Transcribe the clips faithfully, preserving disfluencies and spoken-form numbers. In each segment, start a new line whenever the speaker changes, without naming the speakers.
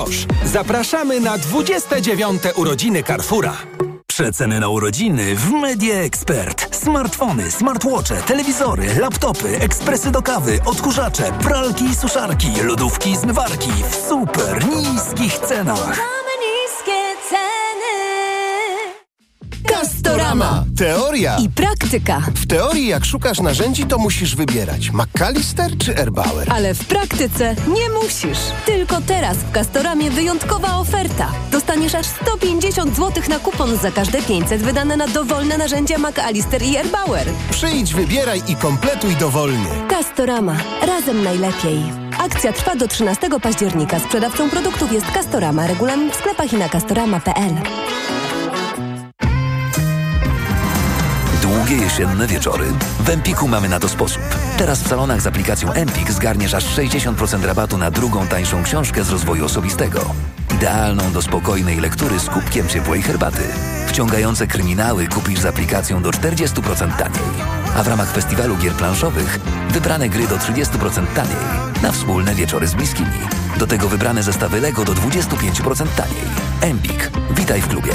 Zapraszamy na dwudzieste dziewiąte urodziny Carrefoura.
Przeceny na urodziny w Media Expert. Smartfony, smartwatche, telewizory, laptopy, ekspresy do kawy, odkurzacze, pralki i suszarki, lodówki i zmywarki w super niskich cenach.
Castorama. Teoria
i praktyka.
W teorii jak szukasz narzędzi, to musisz wybierać McAllister czy Erbauer.
Ale w praktyce nie musisz. Tylko teraz w Castoramie wyjątkowa oferta. Dostaniesz aż sto pięćdziesiąt złotych na kupon za każde pięćset wydane na dowolne narzędzia McAllister i Erbauer.
Przyjdź, wybieraj i kompletuj dowolny.
Castorama. Razem najlepiej. Akcja trwa do trzynastego października. Sprzedawcą produktów jest Castorama. Regulamin w sklepach i na castorama kropka p l.
Długie jesienne wieczory? W Empiku mamy na to sposób. Teraz w salonach z aplikacją Empik zgarniesz aż sześćdziesiąt procent rabatu na drugą tańszą książkę z rozwoju osobistego. Idealną do spokojnej lektury z kubkiem ciepłej herbaty. Wciągające kryminały kupisz z aplikacją do czterdzieści procent taniej. A w ramach festiwalu gier planszowych wybrane gry do trzydzieści procent taniej. Na wspólne wieczory z bliskimi. Do tego wybrane zestawy Lego do dwadzieścia pięć procent taniej. Empik. Witaj w klubie.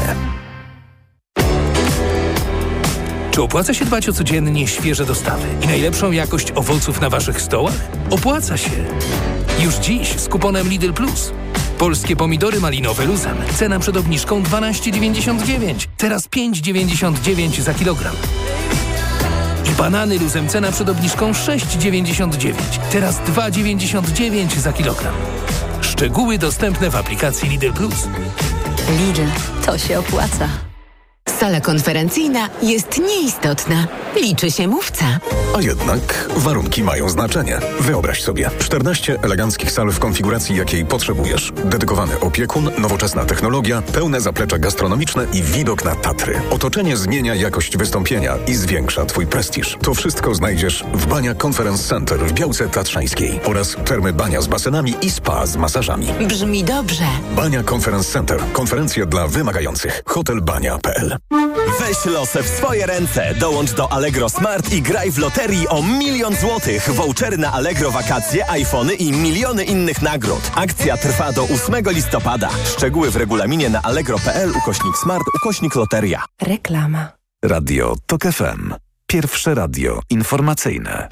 Czy opłaca się dbać o codziennie świeże dostawy i najlepszą jakość owoców na waszych stołach? Opłaca się! Już dziś z kuponem Lidl Plus. Polskie pomidory malinowe luzem. Cena przed obniżką dwanaście dziewięćdziesiąt dziewięć. Teraz pięć dziewięćdziesiąt dziewięć za kilogram. I banany luzem. Cena przed obniżką sześć dziewięćdziesiąt dziewięć. Teraz dwa dziewięćdziesiąt dziewięć za kilogram. Szczegóły dostępne w aplikacji Lidl Plus.
Lidl. To się opłaca.
Sala konferencyjna jest nieistotna. Liczy się mówca.
A jednak warunki mają znaczenie. Wyobraź sobie czternaście eleganckich sal w konfiguracji, jakiej potrzebujesz. Dedykowany opiekun, nowoczesna technologia, pełne zaplecze gastronomiczne i widok na Tatry. Otoczenie zmienia jakość wystąpienia i zwiększa Twój prestiż. To wszystko znajdziesz w Bania Conference Center w Białce Tatrzańskiej oraz termy Bania z basenami i spa z masażami.
Brzmi dobrze.
Bania Conference Center. Konferencje dla wymagających. hotel bania kropka p l.
Weź losy w swoje ręce. Dołącz do Allegro Smart i graj w loterii o milion złotych. Vouchery na Allegro wakacje, iPhony i miliony innych nagród. Akcja trwa do ósmego listopada. Szczegóły w regulaminie na allegro kropka p l ukośnik smart ukośnik loteria.
Reklama.
Radio Tok F M. Pierwsze radio informacyjne.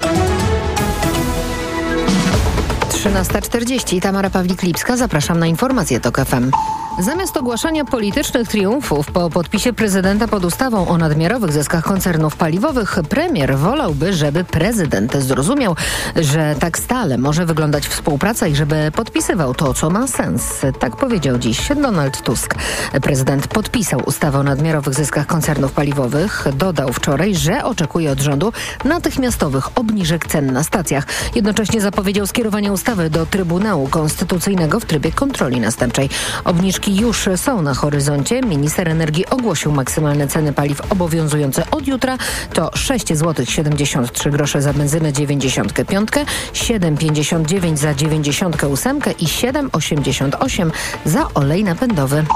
trzynasta czterdzieści. Tamara Pawlik-Lipska. Zapraszam na informacje Tok F M. Zamiast ogłaszania politycznych triumfów po podpisie prezydenta pod ustawą o nadmiarowych zyskach koncernów paliwowych, premier wolałby, żeby prezydent zrozumiał, że tak stale może wyglądać współpraca i żeby podpisywał to, co ma sens. Tak powiedział dziś Donald Tusk. Prezydent podpisał ustawę o nadmiarowych zyskach koncernów paliwowych. Dodał wczoraj, że oczekuje od rządu natychmiastowych obniżek cen na stacjach. Jednocześnie zapowiedział skierowanie ustawy do Trybunału Konstytucyjnego w trybie kontroli następczej. Obniżki już są na horyzoncie. Minister energii ogłosił maksymalne ceny paliw obowiązujące od jutra. To sześć złotych siedemdziesiąt trzy grosze za benzynę dziewięćdziesiąt pięć, siedem pięćdziesiąt dziewięć za dziewięćdziesiąt osiem i siedem osiemdziesiąt osiem za olej napędowy.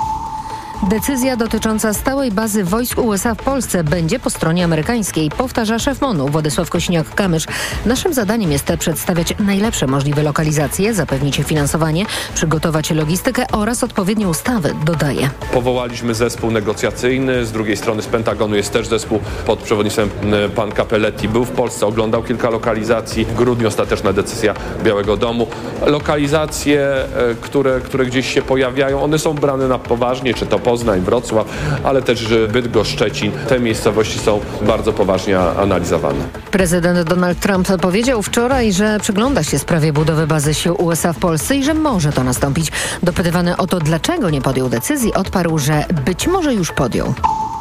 Decyzja dotycząca stałej bazy wojsk U S A w Polsce będzie po stronie amerykańskiej, powtarza szef MON-u Władysław Kosiniak-Kamysz. Naszym zadaniem jest przedstawiać najlepsze możliwe lokalizacje, zapewnić finansowanie, przygotować logistykę oraz odpowiednie ustawy, dodaje.
Powołaliśmy zespół negocjacyjny, z drugiej strony z Pentagonu jest też zespół pod przewodnictwem pan Capelletti. Był w Polsce, oglądał kilka lokalizacji. W grudniu ostateczna decyzja Białego Domu. Lokalizacje, które, które gdzieś się pojawiają, one są brane na poważnie, czy to Poznań, Wrocław, ale też Bydgoszcz, Szczecin. Te miejscowości są bardzo poważnie analizowane.
Prezydent Donald Trump powiedział wczoraj, że przygląda się sprawie budowy bazy sił U S A w Polsce i że może to nastąpić. Dopytywany o to, dlaczego nie podjął decyzji, odparł, że być może już podjął.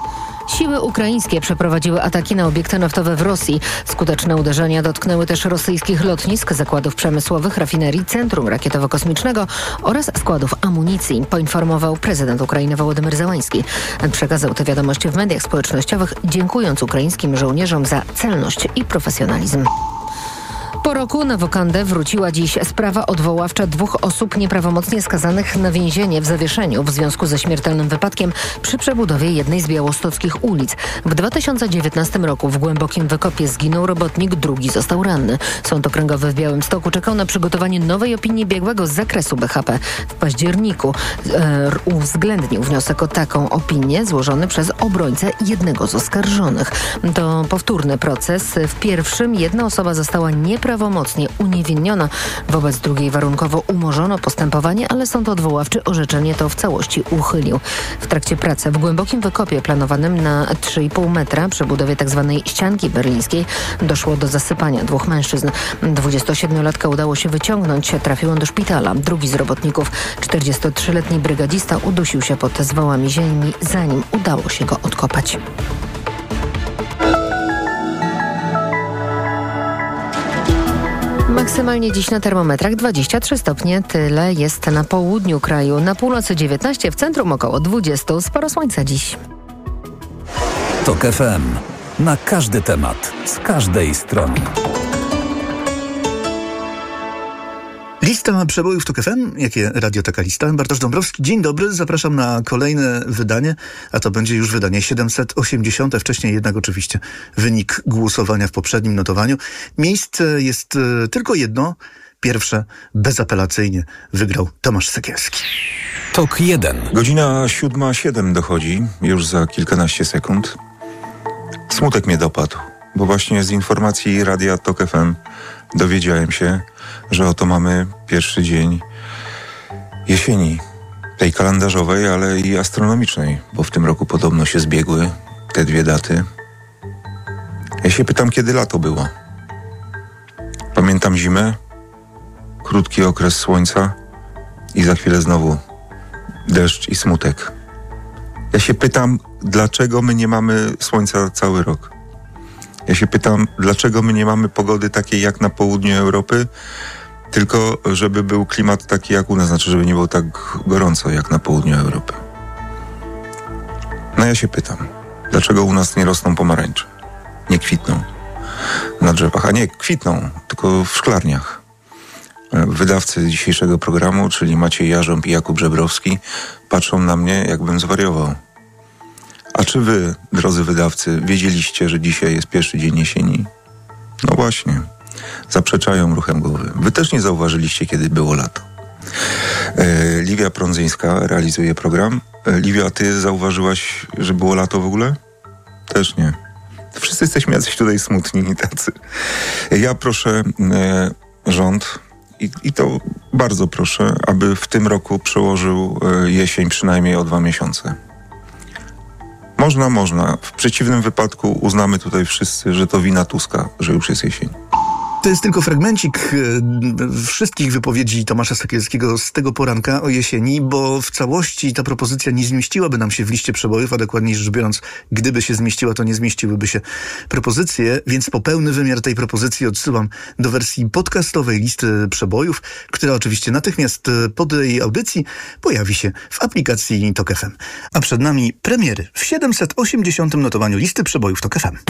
Siły ukraińskie przeprowadziły ataki na obiekty naftowe w Rosji. Skuteczne uderzenia dotknęły też rosyjskich lotnisk, zakładów przemysłowych, rafinerii, centrum rakietowo-kosmicznego oraz składów amunicji, poinformował prezydent Ukrainy Wołodymyr Zełański. Przekazał te wiadomości w mediach społecznościowych, dziękując ukraińskim żołnierzom za celność i profesjonalizm. Po roku na wokandę wróciła dziś sprawa odwoławcza dwóch osób nieprawomocnie skazanych na więzienie w zawieszeniu w związku ze śmiertelnym wypadkiem przy przebudowie jednej z białostockich ulic. W dwa tysiące dziewiętnastym roku w głębokim wykopie zginął robotnik, drugi został ranny. Sąd okręgowy w Białymstoku czekał na przygotowanie nowej opinii biegłego z zakresu B H P. W październiku e, uwzględnił wniosek o taką opinię złożony przez obrońcę jednego z oskarżonych. To powtórny proces. W pierwszym jedna osoba została nieprawomocnie uniewinniona. Wobec drugiej warunkowo umorzono postępowanie, ale sąd odwoławczy orzeczenie to w całości uchylił. W trakcie pracy w głębokim wykopie planowanym na trzy i pół metra przy budowie tzw. ścianki berlińskiej doszło do zasypania dwóch mężczyzn. dwudziestosiedmiolatka udało się wyciągnąć, trafił on do szpitala. Drugi z robotników, czterdziestotrzyletni brygadzista, udusił się pod zwałami ziemi, zanim udało się go odkopać. Maksymalnie dziś na termometrach dwadzieścia trzy stopnie, tyle jest na południu kraju. Na północy dziewiętnaście, w centrum około dwadzieścia. Sporo słońca dziś.
Tok F M. Na każdy temat, z każdej strony.
Lista przebojów Tok F M, jakie Radioteka Lista. Bartosz Dąbrowski, dzień dobry, zapraszam na kolejne wydanie, a to będzie już wydanie siedemset osiemdziesiąte, wcześniej jednak oczywiście wynik głosowania w poprzednim notowaniu. Miejsce jest e, tylko jedno, pierwsze bezapelacyjnie wygrał Tomasz Sekielski.
Tok jeden.
Godzina siódma siedem dochodzi, już za kilkanaście sekund. Smutek mnie dopadł, bo właśnie z informacji Radia Tok F M dowiedziałem się, że oto mamy pierwszy dzień jesieni, tej kalendarzowej, ale i astronomicznej, bo w tym roku podobno się zbiegły te dwie daty. Ja się pytam, kiedy lato było. Pamiętam zimę, krótki okres słońca i za chwilę znowu deszcz i smutek. Ja się pytam, dlaczego my nie mamy słońca cały rok? Ja się pytam, dlaczego my nie mamy pogody takiej jak na południu Europy, tylko żeby był klimat taki jak u nas, znaczy żeby nie było tak gorąco jak na południu Europy. No ja się pytam, dlaczego u nas nie rosną pomarańcze? Nie kwitną na drzewach, a nie kwitną, tylko w szklarniach. Wydawcy dzisiejszego programu, czyli Maciej Jarząb i Jakub Żebrowski, patrzą na mnie, jakbym zwariował. A czy wy, drodzy wydawcy, wiedzieliście, że dzisiaj jest pierwszy dzień jesieni? No właśnie. Zaprzeczają ruchem głowy. Wy też nie zauważyliście, kiedy było lato. E, Liwia Prądzyńska realizuje program. E, Liwia, a ty zauważyłaś, że było lato w ogóle? Też nie. Wszyscy jesteśmy jacyś tutaj smutni i tacy. E, ja proszę e, rząd, i, i to bardzo proszę, aby w tym roku przełożył e, jesień przynajmniej o dwa miesiące. Można, można. W przeciwnym wypadku uznamy tutaj wszyscy, że to wina Tuska, że już jest jesień.
To jest tylko fragmencik e, wszystkich wypowiedzi Tomasza Sekielskiego z tego poranka o jesieni, bo w całości ta propozycja nie zmieściłaby nam się w liście przebojów, a dokładniej rzecz biorąc, gdyby się zmieściła, to nie zmieściłyby się propozycje, więc po pełny wymiar tej propozycji odsyłam do wersji podcastowej listy przebojów, która oczywiście natychmiast po tej audycji pojawi się w aplikacji Tok F M. A przed nami premiery w siedemset osiemdziesiątym notowaniu listy przebojów Tok F M.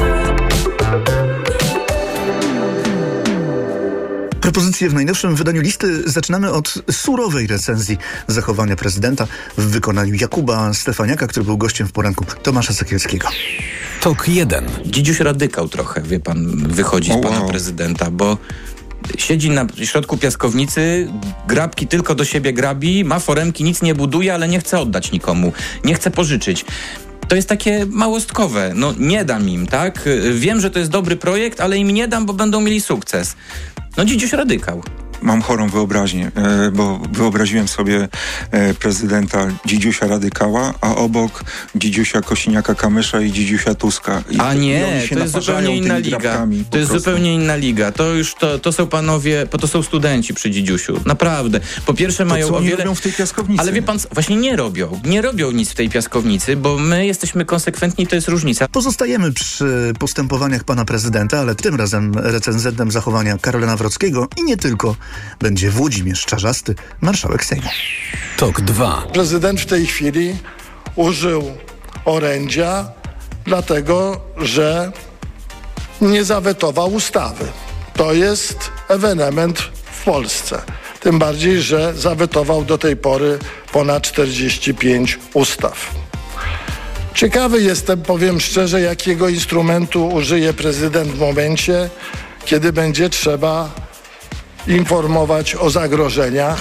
Propozycje w najnowszym wydaniu listy zaczynamy od surowej recenzji zachowania prezydenta w wykonaniu Jakuba Stefaniaka, który był gościem w poranku Tomasza Sekielskiego.
Tok jeden.
Dzidziuś radykał trochę, wie pan, wychodzi z
O,
pana
wow.
prezydenta, bo siedzi na środku piaskownicy, grabki tylko do siebie grabi, ma foremki, nic nie buduje, ale nie chce oddać nikomu, nie chce pożyczyć. To jest takie małostkowe. No nie dam im, tak? Wiem, że to jest dobry projekt, ale im nie dam, bo będą mieli sukces. No dzidziuś radykał.
Mam chorą wyobraźnię, e, bo wyobraziłem sobie e, prezydenta Dzidziusia Radykała, a obok Dzidziusia Kosiniaka-Kamysza i Dzidziusia Tuska. I,
A nie,
i
to jest zupełnie inna liga. To jest
prostu.
zupełnie inna liga. To już to, to są panowie, bo to są studenci przy Dzidziusiu. Naprawdę. Po pierwsze
To
mają
co
o
oni
wiele...
robią w tej piaskownicy?
Ale wie pan, właśnie nie robią. Nie robią nic w tej piaskownicy, bo my jesteśmy konsekwentni, to jest różnica.
Pozostajemy przy postępowaniach pana prezydenta, ale tym razem recenzentem zachowania Karola Nawrockiego i nie tylko będzie Włodzimierz Czarzasty, marszałek Sejmu.
Tok dwa.
Prezydent w tej chwili użył orędzia, dlatego że nie zawetował ustawy. To jest ewenement w Polsce. Tym bardziej, że zawetował do tej pory ponad czterdzieści pięć ustaw. Ciekawy jestem, powiem szczerze, jakiego instrumentu użyje prezydent w momencie, kiedy będzie trzeba informować o zagrożeniach,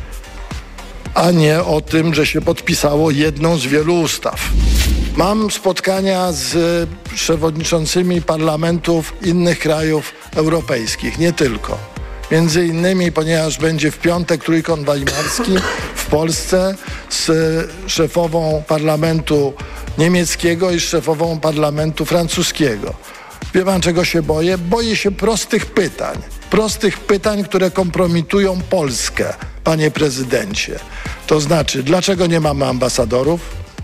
a nie o tym, że się podpisało jedną z wielu ustaw. Mam spotkania z przewodniczącymi parlamentów innych krajów europejskich, nie tylko. Między innymi, ponieważ będzie w piątek Trójkąt Weimarski w Polsce z szefową parlamentu niemieckiego i z szefową parlamentu francuskiego. Wie pan, czego się boję? Boję się prostych pytań. Prostych pytań, które kompromitują Polskę, panie prezydencie. To znaczy, dlaczego nie mamy ambasadorów?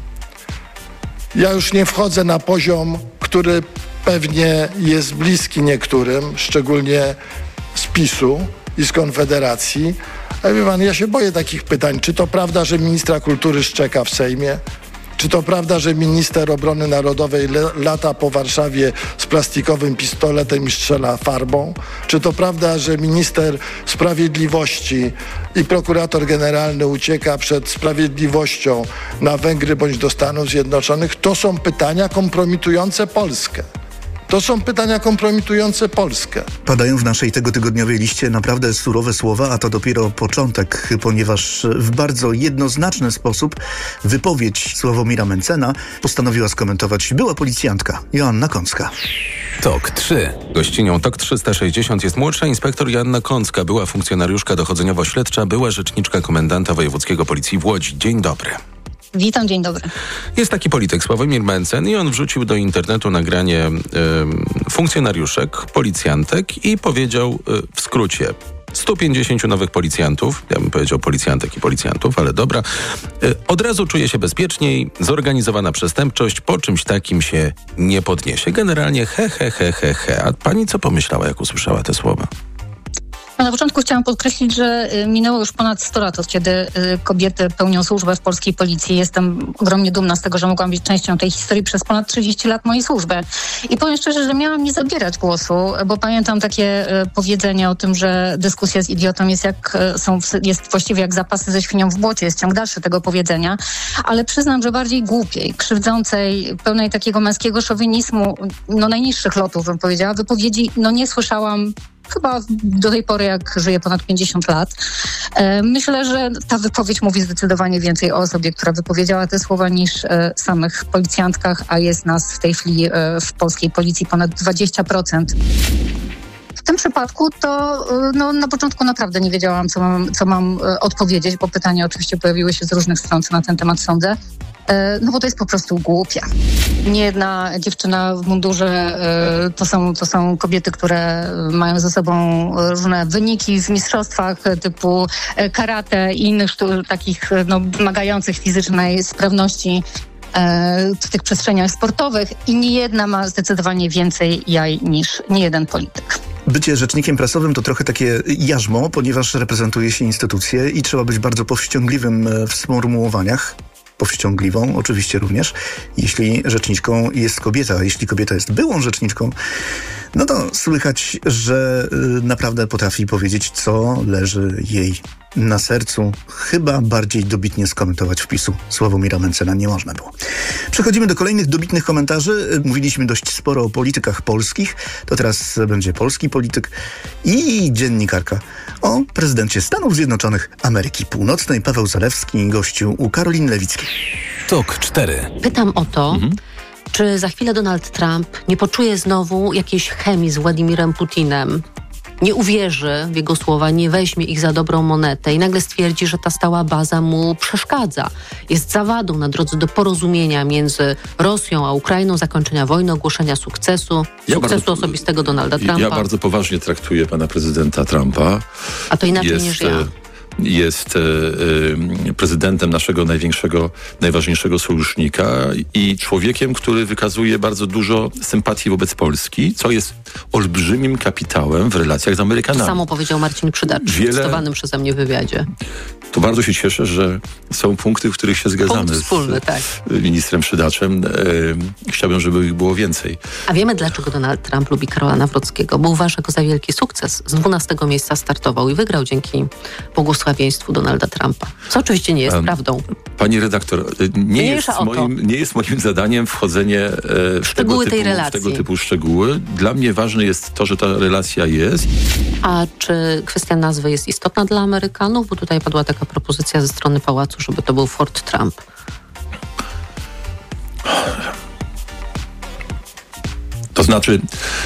Ja już nie wchodzę na poziom, który pewnie jest bliski niektórym, szczególnie z PiSu i z Konfederacji. Ale wie pan, ja się boję takich pytań. Czy to prawda, że ministra kultury szczeka w Sejmie? Czy to prawda, że minister obrony narodowej le- lata po Warszawie z plastikowym pistoletem i strzela farbą? Czy to prawda, że minister sprawiedliwości i prokurator generalny ucieka przed sprawiedliwością na Węgry bądź do Stanów Zjednoczonych? To są pytania kompromitujące Polskę. To są pytania kompromitujące Polskę.
Padają w naszej tegotygodniowej liście naprawdę surowe słowa, a to dopiero początek, ponieważ w bardzo jednoznaczny sposób wypowiedź Sławomira Mentzena postanowiła skomentować była policjantka Joanna Kącka.
Tok trzy. Gościnią Tok trzysta sześćdziesiąt jest młodsza inspektor Joanna Kącka, była funkcjonariuszka dochodzeniowo-śledcza, była rzeczniczka komendanta wojewódzkiego policji w Łodzi. Dzień dobry.
Witam, dzień dobry.
Jest taki polityk Sławomir Mentzen i on wrzucił do internetu nagranie y, funkcjonariuszek, policjantek i powiedział y, w skrócie sto pięćdziesięciu nowych policjantów, ja bym powiedział policjantek i policjantów, ale dobra, y, od razu czuje się bezpieczniej, zorganizowana przestępczość po czymś takim się nie podniesie. Generalnie he, he, he, he, he. A pani co pomyślała, jak usłyszała te słowa?
Na początku chciałam podkreślić, że minęło już ponad sto lat, od kiedy kobiety pełnią służbę w polskiej policji. Jestem ogromnie dumna z tego, że mogłam być częścią tej historii przez ponad trzydzieści lat mojej służby. I powiem szczerze, że miałam nie zabierać głosu, bo pamiętam takie powiedzenie o tym, że dyskusja z idiotą jest jak są, jest właściwie jak zapasy ze świnią w błocie, jest ciąg dalszy tego powiedzenia, ale przyznam, że bardziej głupiej, krzywdzącej, pełnej takiego męskiego szowinizmu, no najniższych lotów bym powiedziała, wypowiedzi, no nie słyszałam chyba do tej pory, jak żyję ponad pięćdziesiąt lat. Myślę, że ta wypowiedź mówi zdecydowanie więcej o osobie, która wypowiedziała te słowa, niż samych policjantkach, a jest nas w tej chwili w polskiej policji ponad dwadzieścia procent. W tym przypadku to no, na początku naprawdę nie wiedziałam, co mam, co mam odpowiedzieć, bo pytania oczywiście pojawiły się z różnych stron, co na ten temat sądzę. No bo to jest po prostu głupia. Nie jedna dziewczyna w mundurze to są, to są kobiety, które mają ze sobą różne wyniki w mistrzostwach typu karate i innych sztuk, takich no, wymagających fizycznej sprawności w tych przestrzeniach sportowych i nie jedna ma zdecydowanie więcej jaj niż nie jeden polityk.
Bycie rzecznikiem prasowym to trochę takie jarzmo, ponieważ reprezentuje się instytucję i trzeba być bardzo powściągliwym w sformułowaniach. Powściągliwą oczywiście również, jeśli rzeczniczką jest kobieta. Jeśli kobieta jest byłą rzeczniczką, no to słychać, że y, naprawdę potrafi powiedzieć, co leży jej na sercu. Chyba bardziej dobitnie skomentować wpisu Sławomira Mentzena nie można było. Przechodzimy do kolejnych dobitnych komentarzy. Mówiliśmy dość sporo o politykach polskich. To teraz będzie polski polityk i dziennikarka o prezydencie Stanów Zjednoczonych Ameryki Północnej. Paweł Zalewski gościł u Karoliny Lewickiej.
Tok cztery.
Pytam o to, mhm. czy za chwilę Donald Trump nie poczuje znowu jakiejś chemii z Władimirem Putinem, nie uwierzy w jego słowa, nie weźmie ich za dobrą monetę i nagle stwierdzi, że ta stała baza mu przeszkadza. Jest zawadą na drodze do porozumienia między Rosją a Ukrainą, zakończenia wojny, ogłoszenia sukcesu, ja sukcesu bardzo, osobistego Donalda Trumpa.
Ja bardzo poważnie traktuję pana prezydenta Trumpa.
A to inaczej
Jest,
niż ja.
Jest e, prezydentem naszego największego, najważniejszego sojusznika i człowiekiem, który wykazuje bardzo dużo sympatii wobec Polski, co jest olbrzymim kapitałem w relacjach z Amerykanami.
To samo powiedział Marcin Przydacz w
Wiele...
cytowanym przeze mnie wywiadzie.
to bardzo się cieszę, że są punkty, w których się zgadzamy
Punkt wspólny,
z
tak.
ministrem Przydaczem. E, chciałbym, żeby ich było więcej.
A wiemy, dlaczego Donald Trump lubi Karola Nawrockiego, bo uważa go za wielki sukces. Z dwunastego miejsca startował i wygrał dzięki błogosławieństwu Donalda Trumpa. Co oczywiście nie jest um, prawdą.
Pani redaktor, nie jest, moim, nie jest moim zadaniem wchodzenie e, w,
szczegóły
tego
tej
typu,
relacji.
w tego typu szczegóły. Dla mnie ważne jest to, że ta relacja jest.
A czy kwestia nazwy jest istotna dla Amerykanów? Bo tutaj padła taka propozycja ze strony pałacu, żeby to był Fort Trump.
To znaczy,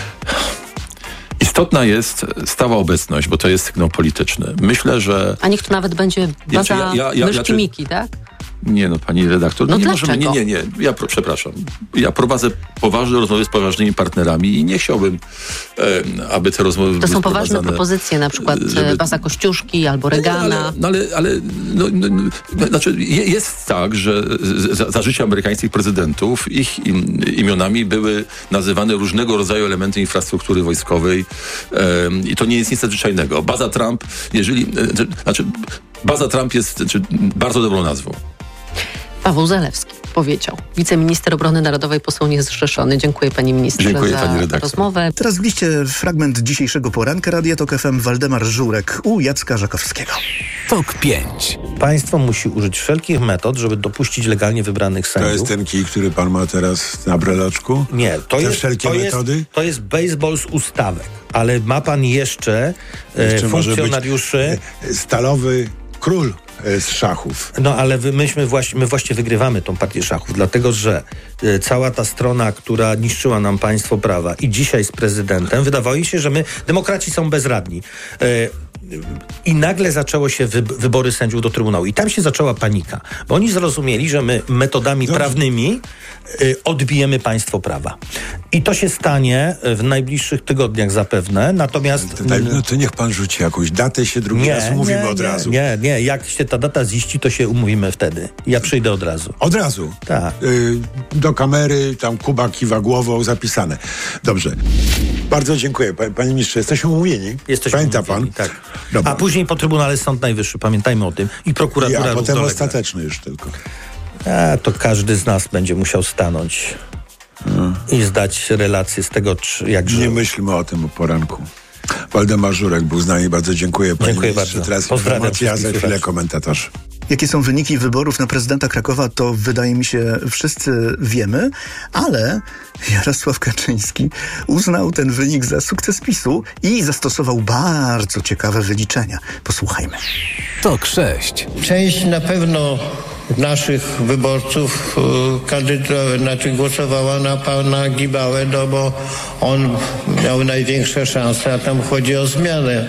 istotna jest stała obecność, bo to jest sygnał polityczny. Myślę, że...
A niech to nawet będzie baza ja, ja, ja, myszki ja, Miki, tak?
Nie no, pani redaktor, no,
no
nie
dlaczego?
możemy, nie, nie, nie, ja pro, przepraszam. Ja prowadzę poważne rozmowy z poważnymi partnerami i nie chciałbym, e, aby te rozmowy były
To są poważne propozycje, na przykład żeby... baza Kościuszki albo Reagana.
No ale, ale, ale no, no, no, znaczy jest tak, że za, za życia amerykańskich prezydentów ich im, imionami były nazywane różnego rodzaju elementy infrastruktury wojskowej e, i to nie jest nic nadzwyczajnego. Baza Trump, jeżeli, e, znaczy baza Trump jest znaczy, bardzo dobrą nazwą.
Paweł Zalewski powiedział. Wiceminister Obrony Narodowej, poseł niezrzeszony. Dziękuję panie ministrze
Dziękuję,
za
pani
rozmowę.
Teraz w liście fragment dzisiejszego poranka Radia Tok F M Waldemar Żurek u Jacka Żakowskiego.
Tok pięć.
Państwo musi użyć wszelkich metod, żeby dopuścić legalnie wybranych sędziów.
To jest ten kij, który pan ma teraz na breloczku?
Nie, to
Te
jest,
wszelkie
to
metody?
Jest, to jest baseball z ustawek, ale ma pan jeszcze, jeszcze e, funkcjonariuszy...
Stalowy król z szachów.
No ale wy, myśmy właśnie, my właśnie wygrywamy tą partię szachów, dlatego że y, cała ta strona, która niszczyła nam państwo prawa i dzisiaj z prezydentem, wydawało mi się, że my, demokraci są bezradni. Y, I nagle zaczęło się wy, wybory sędziów do Trybunału. I tam się zaczęła panika. Bo oni zrozumieli, że my metodami Dobrze. prawnymi y, odbijemy państwo prawa. I to się stanie w najbliższych tygodniach zapewne. Natomiast...
To, to, no to niech pan rzuci jakąś datę, się drugi
nie,
raz umówimy
nie,
od
nie,
razu.
Nie, nie. Jak się ta data ziści, to się umówimy wtedy. Ja przyjdę od razu.
Od razu?
Tak.
Y, do kamery, tam Kuba kiwa głową, zapisane. Dobrze. Bardzo dziękuję. Panie ministrze, jesteśmy umówieni.
Jesteśmy
Pamięta
umówieni,
pan?
Tak. Dobra. A później po Trybunale Sąd Najwyższy, pamiętajmy o tym. I prokuratura.
I, a potem
równolegle.
ostateczny już tylko.
A, to każdy z nas będzie musiał stanąć hmm. i zdać relację z tego, czy, jak żył.
Nie myślmy o tym o poranku. Waldemar Żurek był z nami. Bardzo dziękuję. Panie
dziękuję
ministrze.
bardzo.
Teraz informacja, a za chwilę komentarz.
Jakie są wyniki wyborów na prezydenta Krakowa, to wydaje mi się wszyscy wiemy, ale Jarosław Kaczyński uznał ten wynik za sukces PiSu i zastosował bardzo ciekawe wyliczenia. Posłuchajmy.
Tok sześć.
Część na pewno naszych wyborców kandydowały, znaczy głosowała na pana Gibałę, no bo on miał największe szanse, a tam chodzi o zmianę.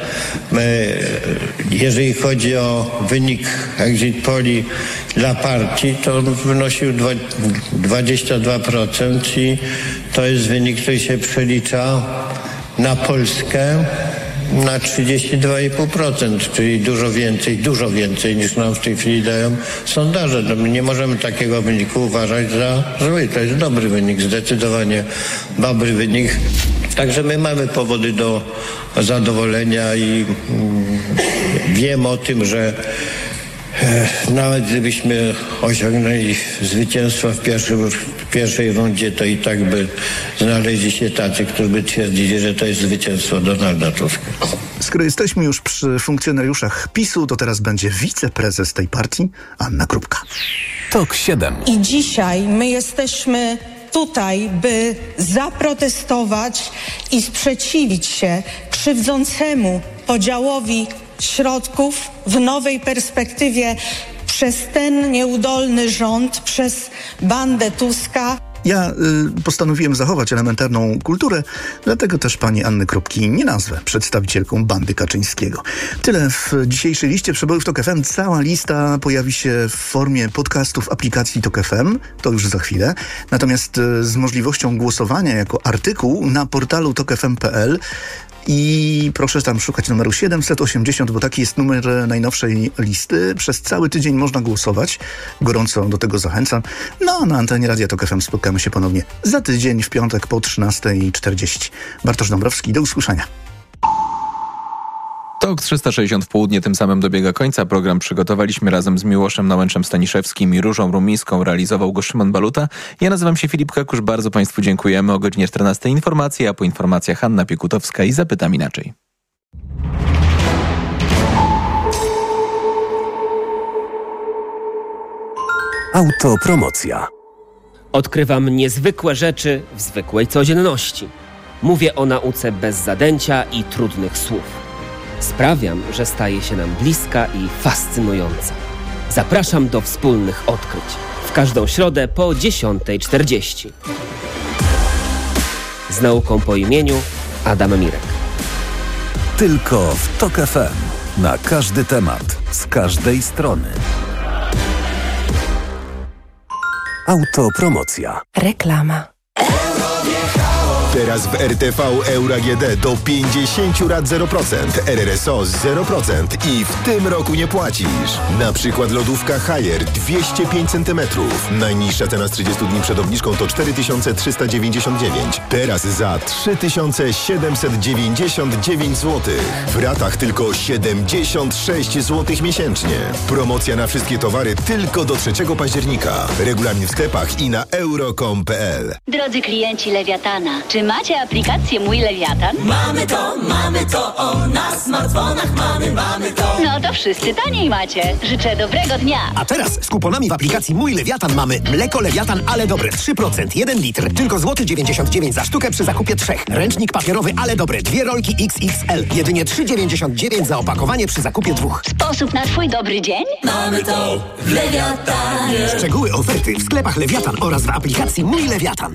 Jeżeli chodzi o wynik exit poli dla partii, to on wynosił dwadzieścia dwa procent i to jest wynik, który się przelicza na Polskę na trzydzieści dwa i pół procent, czyli dużo więcej, dużo więcej niż nam w tej chwili dają sondaże. No, nie możemy takiego wyniku uważać za zły. To jest dobry wynik, zdecydowanie dobry wynik. Także my mamy powody do zadowolenia i mm, wiem o tym, że nawet gdybyśmy osiągnęli zwycięstwo w, pierwszym, w pierwszej rundzie, to i tak by znaleźli się tacy, którzy by twierdzili, że to jest zwycięstwo Donalda Tuska.
Skoro jesteśmy już przy funkcjonariuszach PiSu, to teraz będzie wiceprezes tej partii, Anna Krupka.
Tok siedem.
I dzisiaj my jesteśmy tutaj, by zaprotestować i sprzeciwić się krzywdzącemu podziałowi środków w nowej perspektywie przez ten nieudolny rząd, przez bandę Tuska.
Ja y, postanowiłem zachować elementarną kulturę, dlatego też pani Anny Krupki nie nazwę przedstawicielką bandy Kaczyńskiego. Tyle w dzisiejszej liście przebojów Tok F M. Cała lista pojawi się w formie podcastów aplikacji Tok F M, to już za chwilę. Natomiast y, z możliwością głosowania jako artykuł na portalu tok f m kropka p l. I proszę tam szukać numeru siedemset osiemdziesiąt, bo taki jest numer najnowszej listy. Przez cały tydzień można głosować. Gorąco do tego zachęcam. No a na antenie Radia Tok F M spotkamy się ponownie za tydzień w piątek po trzynasta czterdzieści. Bartosz Dąbrowski, do usłyszenia.
Tok trzysta sześćdziesiąt w południe tym samym dobiega końca. Program przygotowaliśmy razem z Miłoszem Nałęczem-Staniszewskim i Różą Rumińską. Realizował go Szymon Baluta. Ja nazywam się Filip Kakusz. Bardzo Państwu dziękujemy. O godzinie czternastej informacje, a po informacjach Hanna Piekutowska i Zapytam Inaczej.
Autopromocja. Odkrywam niezwykłe rzeczy w zwykłej codzienności. Mówię o nauce bez zadęcia i trudnych słów. Sprawiam, że staje się nam bliska i fascynująca. Zapraszam do wspólnych odkryć. W każdą środę po dziesiątej czterdzieści. Z nauką po imieniu Adam Mirek.
Tylko w Tok F M. Na każdy temat, z każdej strony. Autopromocja.
Reklama.
Teraz w R T V Euro A G D do pięćdziesiąt lat zero procent, R R S O zero procent i w tym roku nie płacisz. Na przykład lodówka Haier dwieście pięć centymetrów. Najniższa cena z trzydziestu dni przed obniżką to cztery tysiące trzysta dziewięćdziesiąt dziewięć. Teraz za trzy tysiące siedemset dziewięćdziesiąt dziewięć złotych. W ratach tylko siedemdziesiąt sześć złotych miesięcznie. Promocja na wszystkie towary tylko do trzeciego października. Regulamin w sklepach i na euro kropka com kropka p l.
Drodzy klienci Lewiatana, czy macie aplikację Mój Lewiatan?
Mamy to, mamy to, o, na smartfonach mamy, mamy to.
No to wszyscy taniej macie. Życzę dobrego dnia.
A teraz z kuponami w aplikacji Mój Lewiatan mamy mleko Lewiatan, ale dobre, trzy procent, jeden litr, tylko złoty dziewięćdziesiąt dziewięć za sztukę przy zakupie trzech. Ręcznik papierowy, ale dobre, dwie rolki X X L, jedynie trzy dziewięćdziesiąt dziewięć za opakowanie przy zakupie dwóch.
Sposób na twój dobry dzień?
Mamy to w Lewiatanie. Szczegóły oferty w sklepach Lewiatan oraz w aplikacji Mój Lewiatan.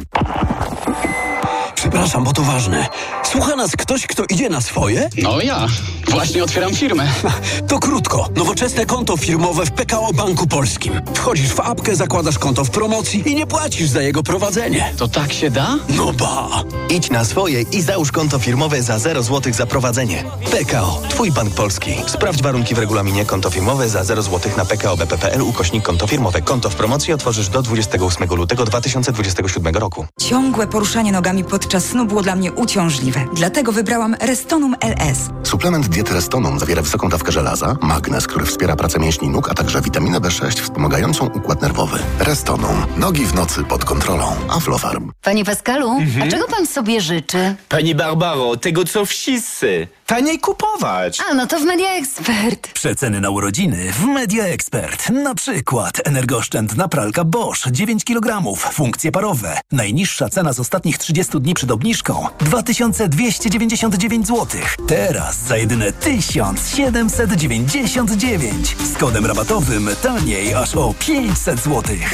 Przepraszam, bo to ważne. Słucha nas ktoś, kto idzie na swoje?
No ja. Właśnie otwieram firmę.
To krótko. Nowoczesne konto firmowe w P K O Banku Polskim. Wchodzisz w apkę, zakładasz konto w promocji i nie płacisz za jego prowadzenie.
To tak się da?
No ba.
Idź na swoje i załóż konto firmowe za zero złotych za prowadzenie. P K O. Twój bank polski. Sprawdź warunki w regulaminie. Konto firmowe za zero złotych na p k o b p kropka p l ukośnik konto firmowe. Konto w promocji otworzysz do dwudziestego ósmego lutego dwa tysiące dwudziestego siódmego roku.
Ciągłe poruszanie nogami podczas snu było dla mnie uciążliwe. Dlatego wybrałam Restonum L S.
Suplement diety Restonum zawiera wysoką dawkę żelaza, magnez, który wspiera pracę mięśni nóg, a także witaminę B sześć wspomagającą układ nerwowy. Restonum. Nogi w nocy pod kontrolą. Aflofarm.
Panie Pascalu, mhm. a czego pan sobie życzy?
Pani Barbaro, tego co wszyscy. Taniej kupować.
A, no to w Media Expert.
Przeceny na urodziny w Media Expert. Na przykład energooszczędna pralka Bosch dziewięć kilogramów, funkcje parowe. Najniższa cena z ostatnich trzydziestu dni przed obniżką dwa tysiące dwieście dziewięćdziesiąt dziewięć złotych. Teraz za jedyne tysiąc siedemset dziewięćdziesiąt dziewięć. Z kodem rabatowym taniej aż o pięćset złotych.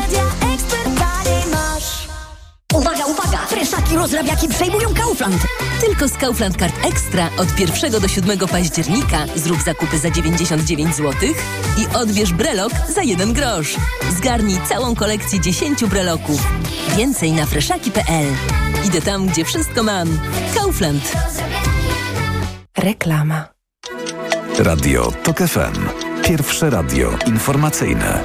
Uwaga, uwaga! Freszaki rozrabiaki przejmują Kaufland.
Tylko z Kaufland Card Extra od pierwszego do siódmego października zrób zakupy za dziewięćdziesiąt dziewięć złotych i odbierz brelok za jeden grosz. Zgarnij całą kolekcję dziesięciu breloków. Więcej na freszaki kropka p l. Idę tam, gdzie wszystko mam. Kaufland. Reklama.
Radio Tok F M. Pierwsze radio informacyjne.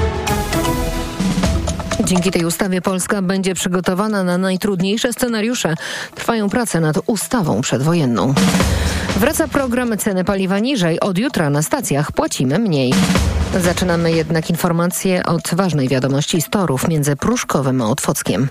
Dzięki tej ustawie Polska będzie przygotowana na najtrudniejsze scenariusze. Trwają prace nad ustawą przedwojenną. Wraca program Ceny paliwa niżej. Od jutra na stacjach płacimy mniej. Zaczynamy jednak informacje od ważnej wiadomości z torów między Pruszkowem a Otwockiem.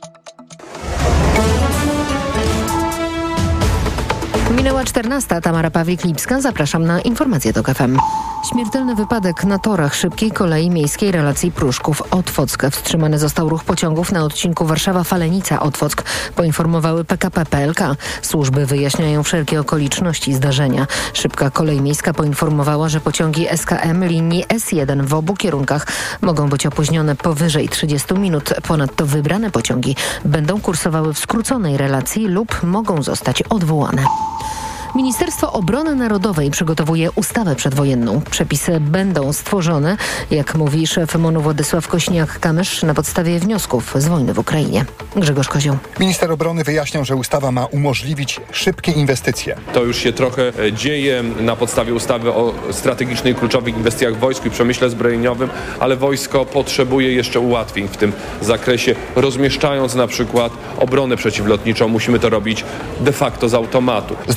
Minęła czternasta. Tamara Pawlik-Lipska. Zapraszam na informacje Tok F M. Śmiertelny wypadek na torach szybkiej kolei miejskiej relacji Pruszków-Otwock. Wstrzymany został ruch pociągów na odcinku Warszawa-Falenica-Otwock, poinformowały P K P P L K. Służby wyjaśniają wszelkie okoliczności zdarzenia. Szybka kolej miejska poinformowała, że pociągi S K M linii S jeden w obu kierunkach mogą być opóźnione powyżej trzydziestu minut. Ponadto wybrane pociągi będą kursowały w skróconej relacji lub mogą zostać odwołane. Ministerstwo Obrony Narodowej przygotowuje ustawę przedwojenną. Przepisy będą stworzone, jak mówi szef M O N-u Władysław Kośniak-Kamysz, na podstawie wniosków z wojny w Ukrainie. Grzegorz Kozioł.
Minister obrony wyjaśniał, że ustawa ma umożliwić szybkie inwestycje.
To już się trochę dzieje na podstawie ustawy o strategicznych i kluczowych inwestycjach w wojsku i przemyśle zbrojeniowym, ale wojsko potrzebuje jeszcze ułatwień w tym zakresie. Rozmieszczając na przykład obronę przeciwlotniczą, musimy to robić de facto z automatu.
Zdaniem Kośniaka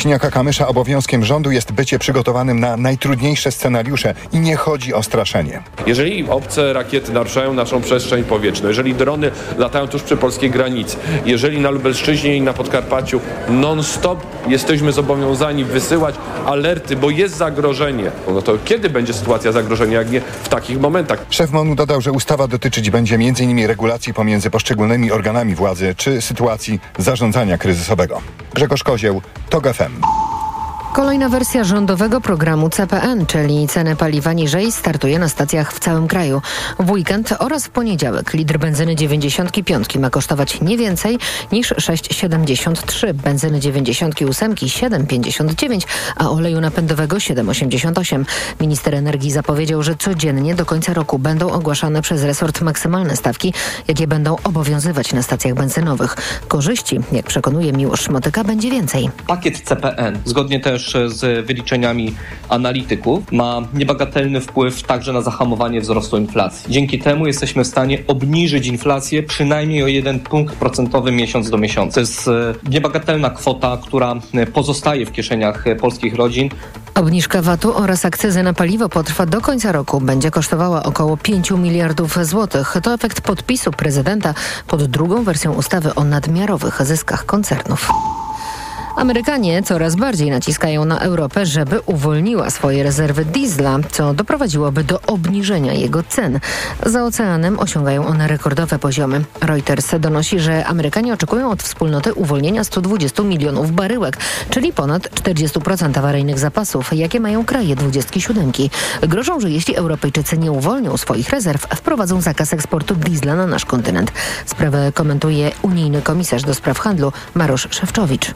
Kosiniaka-Kamysza obowiązkiem rządu jest bycie przygotowanym na najtrudniejsze scenariusze i nie chodzi o straszenie.
Jeżeli obce rakiety naruszają naszą przestrzeń powietrzną, jeżeli drony latają tuż przy polskiej granicy, jeżeli na Lubelszczyźnie i na Podkarpaciu non-stop jesteśmy zobowiązani wysyłać alerty, bo jest zagrożenie, no to kiedy będzie sytuacja zagrożenia, jak nie w takich momentach?
Szef MON-u dodał, że ustawa dotyczyć będzie m in regulacji pomiędzy poszczególnymi organami władzy czy sytuacji zarządzania kryzysowego. Grzegorz Kozieł, TOG F M.
Kolejna wersja rządowego programu C P N, czyli ceny paliwa niżej, startuje na stacjach w całym kraju. W weekend oraz w poniedziałek litr benzyny dziewięćdziesiąt pięć ma kosztować nie więcej niż sześć siedemdziesiąt trzy, benzyny dziewięćdziesiąt osiem siedem pięćdziesiąt dziewięć, a oleju napędowego siedem osiemdziesiąt osiem. Minister energii zapowiedział, że codziennie do końca roku będą ogłaszane przez resort maksymalne stawki, jakie będą obowiązywać na stacjach benzynowych. Korzyści, jak przekonuje Miłosz Motyka, będzie więcej.
Pakiet C P N, zgodnie też z wyliczeniami analityków, ma niebagatelny wpływ także na zahamowanie wzrostu inflacji. Dzięki temu jesteśmy w stanie obniżyć inflację przynajmniej o jeden punkt procentowy miesiąc do miesiąca. To jest niebagatelna kwota, która pozostaje w kieszeniach polskich rodzin.
Obniżka V A T-u oraz akcyzy na paliwo potrwa do końca roku. Będzie kosztowała około pięć miliardów złotych. To efekt podpisu prezydenta pod drugą wersją ustawy o nadmiarowych zyskach koncernów. Amerykanie coraz bardziej naciskają na Europę, żeby uwolniła swoje rezerwy diesla, co doprowadziłoby do obniżenia jego cen. Za oceanem osiągają one rekordowe poziomy. Reuters donosi, że Amerykanie oczekują od wspólnoty uwolnienia stu dwudziestu milionów baryłek, czyli ponad czterdzieści procent awaryjnych zapasów, jakie mają kraje dwudziestki siódemki. Grożą, że jeśli Europejczycy nie uwolnią swoich rezerw, wprowadzą zakaz eksportu diesla na nasz kontynent. Sprawę komentuje unijny komisarz do spraw handlu Marosz Szefczowicz.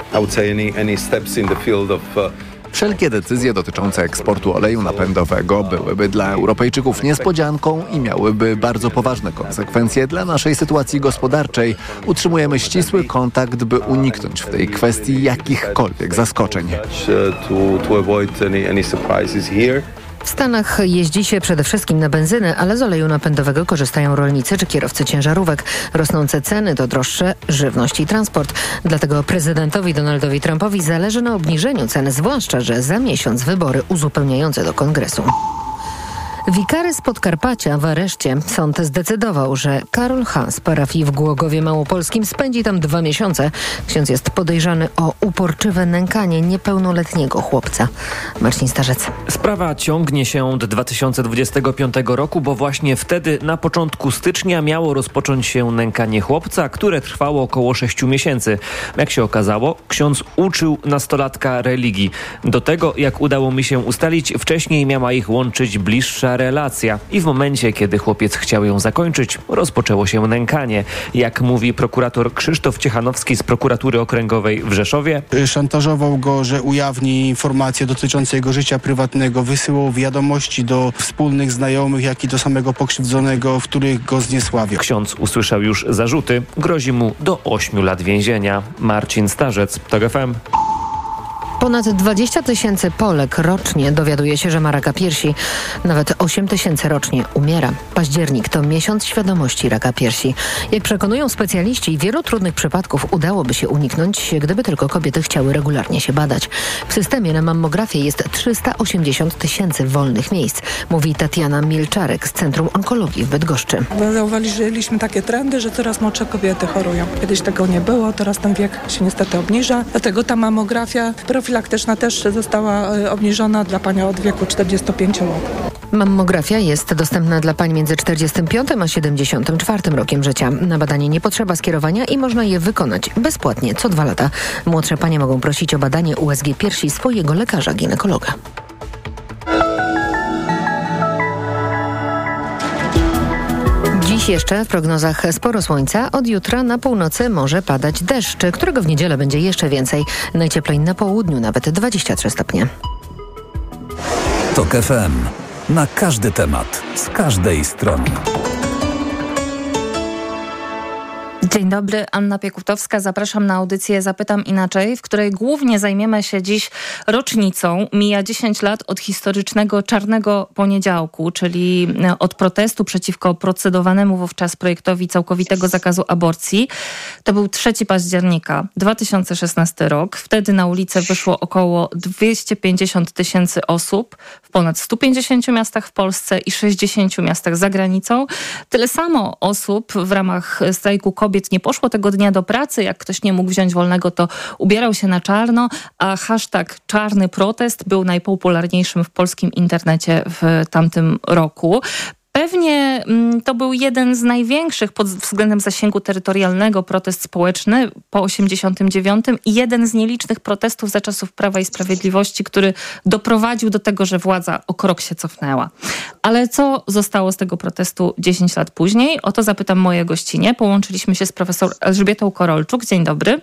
Wszelkie decyzje dotyczące eksportu oleju napędowego byłyby dla Europejczyków niespodzianką i miałyby bardzo poważne konsekwencje dla naszej sytuacji gospodarczej. Utrzymujemy ścisły kontakt, by uniknąć w tej kwestii jakichkolwiek zaskoczeń.
W Stanach jeździ się przede wszystkim na benzynę, ale z oleju napędowego korzystają rolnicy czy kierowcy ciężarówek. Rosnące ceny to droższe żywność i transport. Dlatego prezydentowi Donaldowi Trumpowi zależy na obniżeniu cen, zwłaszcza że za miesiąc wybory uzupełniające do kongresu. Wikary z Podkarpacia w areszcie. Sąd zdecydował, że Karol H. z parafii w Głogowie Małopolskim spędzi tam dwa miesiące. Ksiądz jest podejrzany o uporczywe nękanie niepełnoletniego chłopca. Marcin Starzec.
Sprawa ciągnie się od dwa tysiące dwudziestego piątego roku, bo właśnie wtedy na początku stycznia miało rozpocząć się nękanie chłopca, które trwało około sześciu miesięcy. Jak się okazało, ksiądz uczył nastolatka religii. Do tego, jak udało mi się ustalić, wcześniej miała ich łączyć bliższa relacja i w momencie, kiedy chłopiec chciał ją zakończyć, rozpoczęło się nękanie. Jak mówi prokurator Krzysztof Ciechanowski z prokuratury okręgowej w Rzeszowie.
Szantażował go, że ujawni informacje dotyczące jego życia prywatnego, wysyłał wiadomości do wspólnych znajomych, jak i do samego pokrzywdzonego, w których go zniesławiał.
Ksiądz usłyszał już zarzuty. Grozi mu do ośmiu lat więzienia. Marcin Starzec, TOG F M.
Ponad dwadzieścia tysięcy Polek rocznie dowiaduje się, że ma raka piersi. Nawet osiem tysięcy rocznie umiera. Październik to miesiąc świadomości raka piersi. Jak przekonują specjaliści, wielu trudnych przypadków udałoby się uniknąć, gdyby tylko kobiety chciały regularnie się badać. W systemie na mammografię jest trzysta osiemdziesiąt tysięcy wolnych miejsc, mówi Tatiana Milczarek z Centrum Onkologii w Bydgoszczy.
Zauważyliśmy takie trendy, że coraz młodsze kobiety chorują. Kiedyś tego nie było, teraz ten wiek się niestety obniża. Dlatego ta mammografia profilaktyczna też została obniżona dla pań od wieku czterdziestu pięciu lat.
Mammografia jest dostępna dla pań między czterdziestym piątym a siedemdziesiątym czwartym rokiem życia. Na badanie nie potrzeba skierowania i można je wykonać bezpłatnie co dwa lata. Młodsze panie mogą prosić o badanie U S G piersi swojego lekarza ginekologa. Dziś jeszcze w prognozach sporo słońca. Od jutra na północy może padać deszcz, którego w niedzielę będzie jeszcze więcej. Najcieplej na południu, nawet dwadzieścia trzy stopnie.
TOG F M. Na każdy temat, z każdej strony.
Dzień dobry, Anna Piekutowska. Zapraszam na audycję Zapytam Inaczej, w której głównie zajmiemy się dziś rocznicą. Mija dziesięć lat od historycznego Czarnego Poniedziałku, czyli od protestu przeciwko procedowanemu wówczas projektowi całkowitego zakazu aborcji. To był trzeciego października dwa tysiące szesnasty rok. Wtedy na ulicę wyszło około dwieście pięćdziesiąt tysięcy osób w ponad stu pięćdziesięciu miastach w Polsce i sześćdziesięciu miastach za granicą. Tyle samo osób w ramach strajku kobiet nie poszło tego dnia do pracy. Jak ktoś nie mógł wziąć wolnego, to ubierał się na czarno, a hashtag czarny protest był najpopularniejszym w polskim internecie w tamtym roku. Pewnie to był jeden z największych pod względem zasięgu terytorialnego protest społeczny po osiemdziesiątym dziewiątym i jeden z nielicznych protestów za czasów Prawa i Sprawiedliwości, który doprowadził do tego, że władza o krok się cofnęła. Ale co zostało z tego protestu dziesięć lat później? O to zapytam moje gościnie. Połączyliśmy się z profesor Elżbietą Korolczuk. Dzień dobry.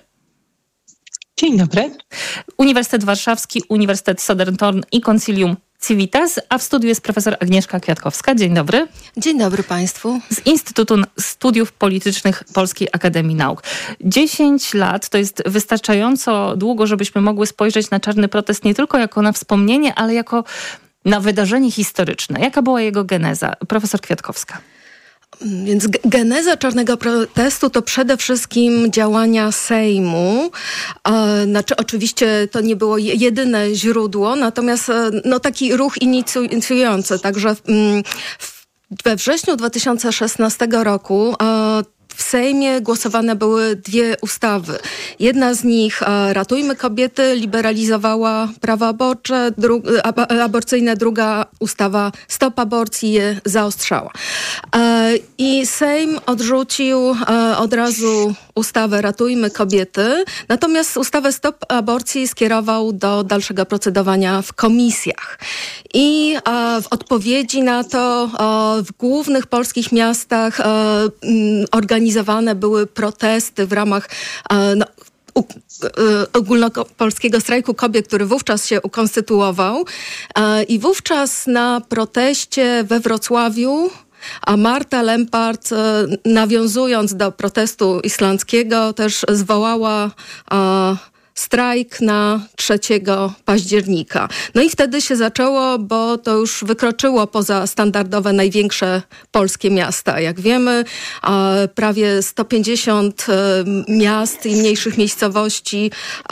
Dzień dobry.
Uniwersytet Warszawski, Uniwersytet Southern i Concilium Civitas, a w studiu jest profesor Agnieszka Kwiatkowska. Dzień dobry.
Dzień dobry Państwu.
Z Instytutu Studiów Politycznych Polskiej Akademii Nauk. Dziesięć lat to jest wystarczająco długo, żebyśmy mogły spojrzeć na czarny protest nie tylko jako na wspomnienie, ale jako na wydarzenie historyczne. Jaka była jego geneza? Profesor Kwiatkowska.
Więc geneza czarnego protestu to przede wszystkim działania Sejmu. E, znaczy oczywiście to nie było jedyne źródło, natomiast no, taki ruch inicjujący. Także mm, we wrześniu dwa tysiące szesnastego roku e, w Sejmie głosowane były dwie ustawy. Jedna z nich, e, Ratujmy Kobiety, liberalizowała prawa aborcze, dru, ab, aborcyjne, druga ustawa Stop Aborcji je zaostrzała. E, I Sejm odrzucił e, od razu ustawę Ratujmy Kobiety, natomiast ustawę Stop Aborcji skierował do dalszego procedowania w komisjach. I e, w odpowiedzi na to e, w głównych polskich miastach e, m, organizowane były protesty w ramach e, no, u, e, ogólnopolskiego strajku kobiet, który wówczas się ukonstytuował. E, I wówczas na proteście we Wrocławiu a Marta Lempart, nawiązując do protestu islandzkiego, też zwołała e, strajk na trzeciego października. No i wtedy się zaczęło, bo to już wykroczyło poza standardowe największe polskie miasta. Jak wiemy, e, prawie sto pięćdziesiąt e, miast i mniejszych miejscowości e,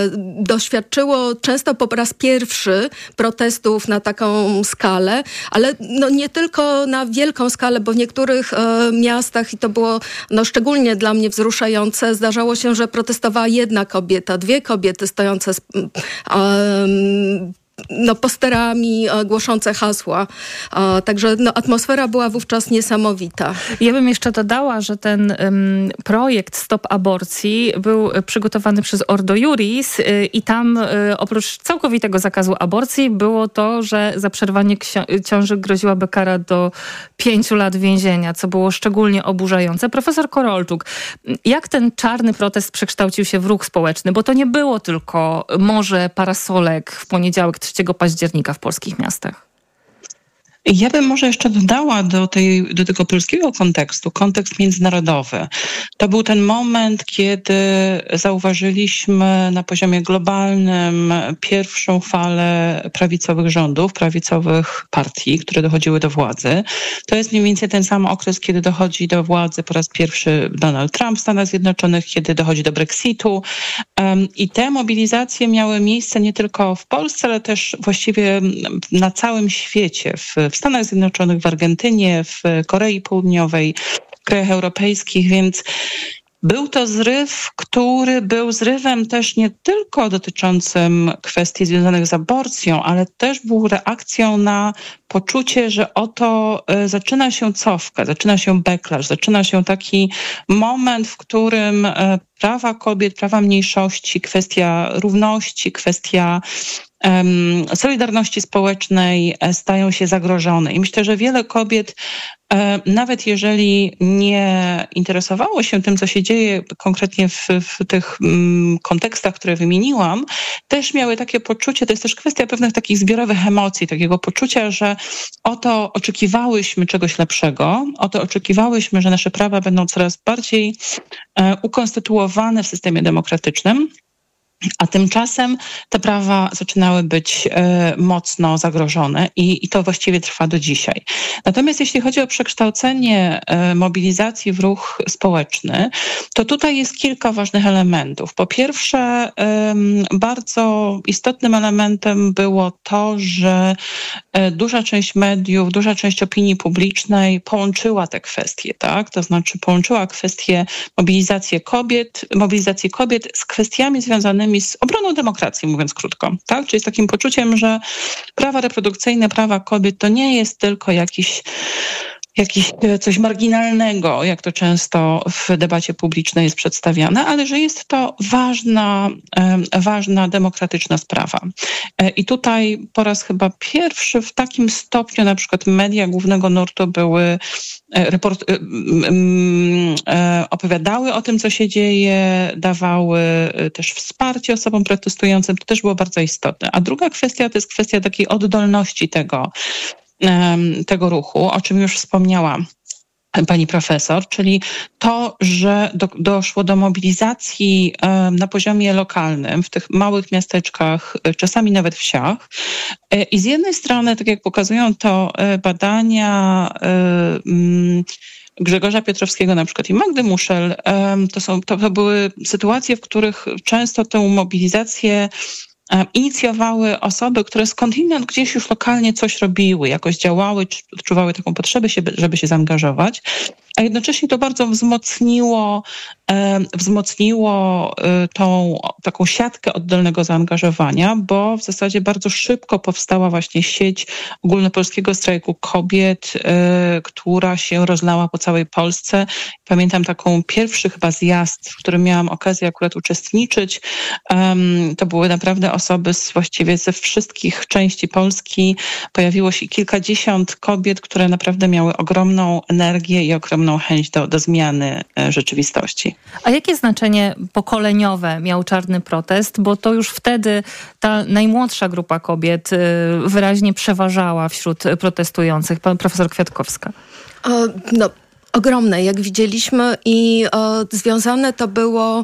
doświadczyło często po raz pierwszy protestów na taką skalę, ale no nie tylko na wielką skalę, bo w niektórych e, miastach, i to było no, szczególnie dla mnie wzruszające, zdarzało się, że protestowała jedna kobieta, dwie kobiety stojące z um, no, posterami e, głoszące hasła. E, także no, atmosfera była wówczas niesamowita.
Ja bym jeszcze dodała, że ten um, projekt Stop Aborcji był przygotowany przez Ordo Iuris y, i tam y, oprócz całkowitego zakazu aborcji było to, że za przerwanie ksi- ciąży groziłaby kara do pięciu lat więzienia, co było szczególnie oburzające. Profesor Korolczuk, jak ten czarny protest przekształcił się w ruch społeczny? Bo to nie było tylko morze parasolek w poniedziałek trzeciego października w polskich miastach.
Ja bym może jeszcze dodała do, tej, do tego polskiego kontekstu, kontekst międzynarodowy. To był ten moment, kiedy zauważyliśmy na poziomie globalnym pierwszą falę prawicowych rządów, prawicowych partii, które dochodziły do władzy. To jest mniej więcej ten sam okres, kiedy dochodzi do władzy po raz pierwszy Donald Trump w Stanach Zjednoczonych, kiedy dochodzi do Brexitu. Um, I te mobilizacje miały miejsce nie tylko w Polsce, ale też właściwie na całym świecie, w, w Stanach Zjednoczonych, w Argentynie, w Korei Południowej, w krajach europejskich, więc był to zryw, który był zrywem też nie tylko dotyczącym kwestii związanych z aborcją, ale też był reakcją na poczucie, że oto zaczyna się cofka, zaczyna się backlash, zaczyna się taki moment, w którym prawa kobiet, prawa mniejszości, kwestia równości, kwestia
solidarności społecznej stają się zagrożone. I myślę, że wiele kobiet, nawet jeżeli nie interesowało się tym, co się dzieje konkretnie w, w tych kontekstach, które wymieniłam, też miały takie poczucie, to jest też kwestia pewnych takich zbiorowych emocji, takiego poczucia, że oto oczekiwałyśmy czegoś lepszego, oto oczekiwałyśmy, że nasze prawa będą coraz bardziej ukonstytuowane w systemie demokratycznym, a tymczasem te prawa zaczynały być e, mocno zagrożone i, i to właściwie trwa do dzisiaj. Natomiast jeśli chodzi o przekształcenie e, mobilizacji w ruch społeczny, to tutaj jest kilka ważnych elementów. Po pierwsze, e, bardzo istotnym elementem było to, że e, duża część mediów, duża część opinii publicznej połączyła te kwestie, tak? To znaczy połączyła kwestie mobilizacji kobiet, mobilizacji kobiet z kwestiami związanymi z obroną demokracji, mówiąc krótko, tak? Czyli z takim poczuciem, że prawa reprodukcyjne, prawa kobiet to nie jest tylko jakiś Jakiś coś marginalnego, jak to często w debacie publicznej jest przedstawiane, ale że jest to ważna, ważna demokratyczna sprawa. I tutaj po raz chyba pierwszy w takim stopniu na przykład media głównego nurtu były report, opowiadały o tym, co się dzieje, dawały też wsparcie osobom protestującym. To też było bardzo istotne. A druga kwestia to jest kwestia takiej oddolności tego, tego ruchu, o czym już wspomniała pani profesor, czyli to, że do, doszło do mobilizacji na poziomie lokalnym, w tych małych miasteczkach, czasami nawet wsiach. I z jednej strony, tak jak pokazują to badania Grzegorza Piotrowskiego na przykład i Magdy Muszel, to, są, to, to były sytuacje, w których często tę mobilizację inicjowały osoby, które skądinąd gdzieś już lokalnie coś robiły, jakoś działały, czy odczuwały taką potrzebę, żeby się zaangażować, a jednocześnie to bardzo wzmocniło, e, wzmocniło e, tą taką siatkę oddolnego zaangażowania, bo w zasadzie bardzo szybko powstała właśnie sieć ogólnopolskiego strajku kobiet, e, która się rozlała po całej Polsce. Pamiętam taką pierwszy chyba zjazd, w którym miałam okazję akurat uczestniczyć. E, to były naprawdę osoby z, właściwie ze wszystkich części Polski. Pojawiło się kilkadziesiąt kobiet, które naprawdę miały ogromną energię i ogromną chęć do, do zmiany rzeczywistości.
A jakie znaczenie pokoleniowe miał czarny protest? Bo to już wtedy ta najmłodsza grupa kobiet wyraźnie przeważała wśród protestujących. Pan profesor Kwiatkowska.
No, ogromne, jak widzieliśmy, i o, związane to było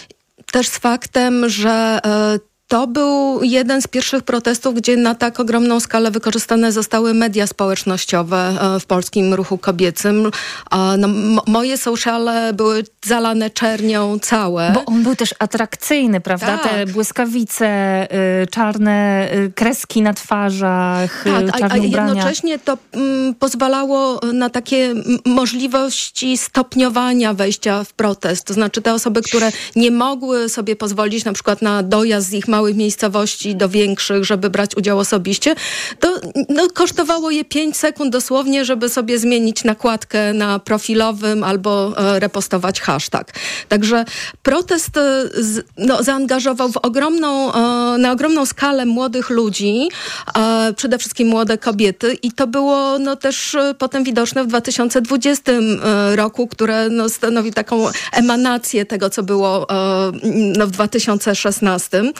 też z faktem, że e, to był jeden z pierwszych protestów, gdzie na tak ogromną skalę wykorzystane zostały media społecznościowe w polskim ruchu kobiecym. No, m- moje sociale były zalane czernią całe.
Bo on był też atrakcyjny, prawda?
Tak.
Te błyskawice, y, czarne y, kreski na twarzach,
tak,
y, czarne
a, a
ubrania.
jednocześnie to mm, pozwalało na takie m- możliwości stopniowania wejścia w protest. To znaczy te osoby, które nie mogły sobie pozwolić na przykład na dojazd z ich małych miejscowości do większych, żeby brać udział osobiście, to no, kosztowało je pięć sekund dosłownie, żeby sobie zmienić nakładkę na profilowym albo e, repostować hashtag. Także protest e, z, no, zaangażował w ogromną, e, na ogromną skalę młodych ludzi, e, przede wszystkim młode kobiety, i to było no, też e, potem widoczne w dwa tysiące dwudziestym roku, które no, stanowi taką emanację tego, co było e, no, w dwa tysiące szesnastym.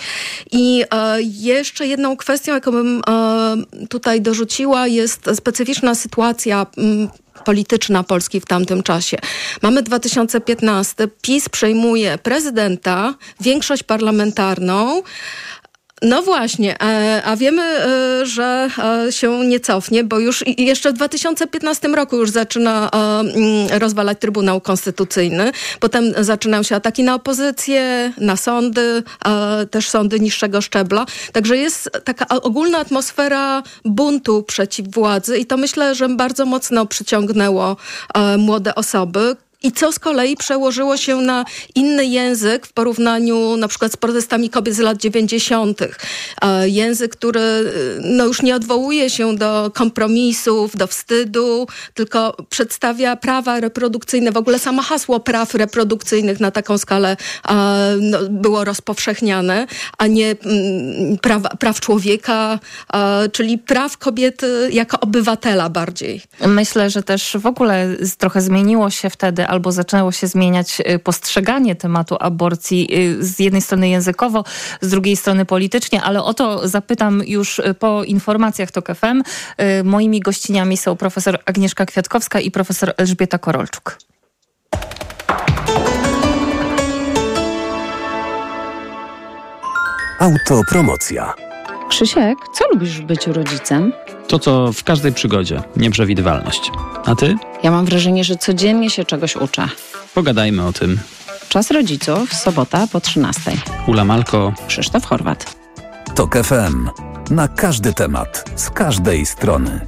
I e, jeszcze jedną kwestią, jaką bym e, tutaj dorzuciła, jest specyficzna sytuacja m, polityczna Polski w tamtym czasie. Mamy dwa tysiące piętnasty, PiS przejmuje prezydenta, większość parlamentarną. No właśnie, a wiemy, że się nie cofnie, bo już jeszcze w dwa tysiące piętnastym roku już zaczyna rozwalać Trybunał Konstytucyjny. Potem zaczynają się ataki na opozycję, na sądy, też sądy niższego szczebla. Także jest taka ogólna atmosfera buntu przeciw władzy i to myślę, że bardzo mocno przyciągnęło młode osoby. I co z kolei przełożyło się na inny język w porównaniu na przykład z protestami kobiet z lat dziewięćdziesiątych. Język, który no, już nie odwołuje się do kompromisów, do wstydu, tylko przedstawia prawa reprodukcyjne. W ogóle samo hasło praw reprodukcyjnych na taką skalę no, było rozpowszechniane, a nie praw, praw człowieka, czyli praw kobiety jako obywatela bardziej.
Myślę, że też w ogóle trochę zmieniło się wtedy, albo zaczęło się zmieniać postrzeganie tematu aborcji z jednej strony językowo, z drugiej strony politycznie, ale o to zapytam już po informacjach TOK F M. Moimi gościniami są profesor Agnieszka Kwiatkowska i profesor Elżbieta Korolczuk.
Autopromocja.
Krzysiek, co lubisz w byciu rodzicem?
To, co w każdej przygodzie. Nieprzewidywalność. A ty?
Ja mam wrażenie, że codziennie się czegoś uczę.
Pogadajmy o tym.
Czas rodziców, sobota po trzynastej.
Ula Malko.
Krzysztof Horwat.
TOK F M. Na każdy temat. Z każdej strony.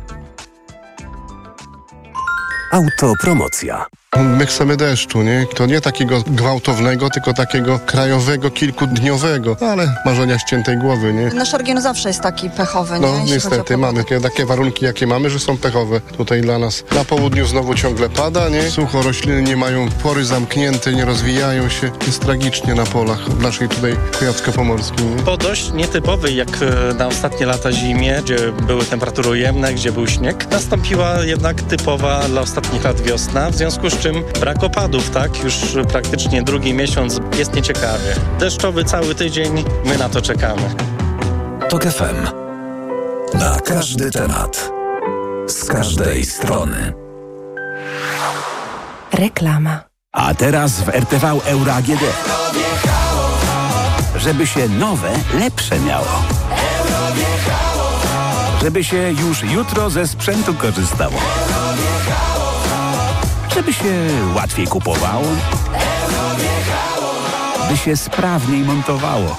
Autopromocja.
My chcemy deszczu, nie? To nie takiego gwałtownego, tylko takiego krajowego, kilkudniowego. No, ale marzenia ściętej głowy, nie?
Nasz region zawsze jest taki pechowy, nie?
No niestety, mamy takie, takie warunki, jakie mamy, że są pechowe tutaj dla nas. Na południu znowu ciągle pada, nie? Sucho, rośliny nie mają pory zamknięte, nie rozwijają się. Jest tragicznie na polach w naszej tutaj Kujawsko-Pomorskiej, nie?
Po dość nietypowej jak na ostatnie lata zimie, gdzie były temperatury ujemne, gdzie był śnieg, nastąpiła jednak typowa dla ostatnich lat wiosna, w związku z czym brak opadów, tak? Już praktycznie drugi miesiąc jest nieciekawie. Deszczowy cały tydzień, my na to czekamy.
TOK F M. Na każdy temat. Z każdej strony.
Reklama. A teraz w R T V Euro A G D. Żeby się nowe, lepsze miało. Żeby się już jutro ze sprzętu korzystało. Żeby się łatwiej kupowało, by się sprawniej montowało,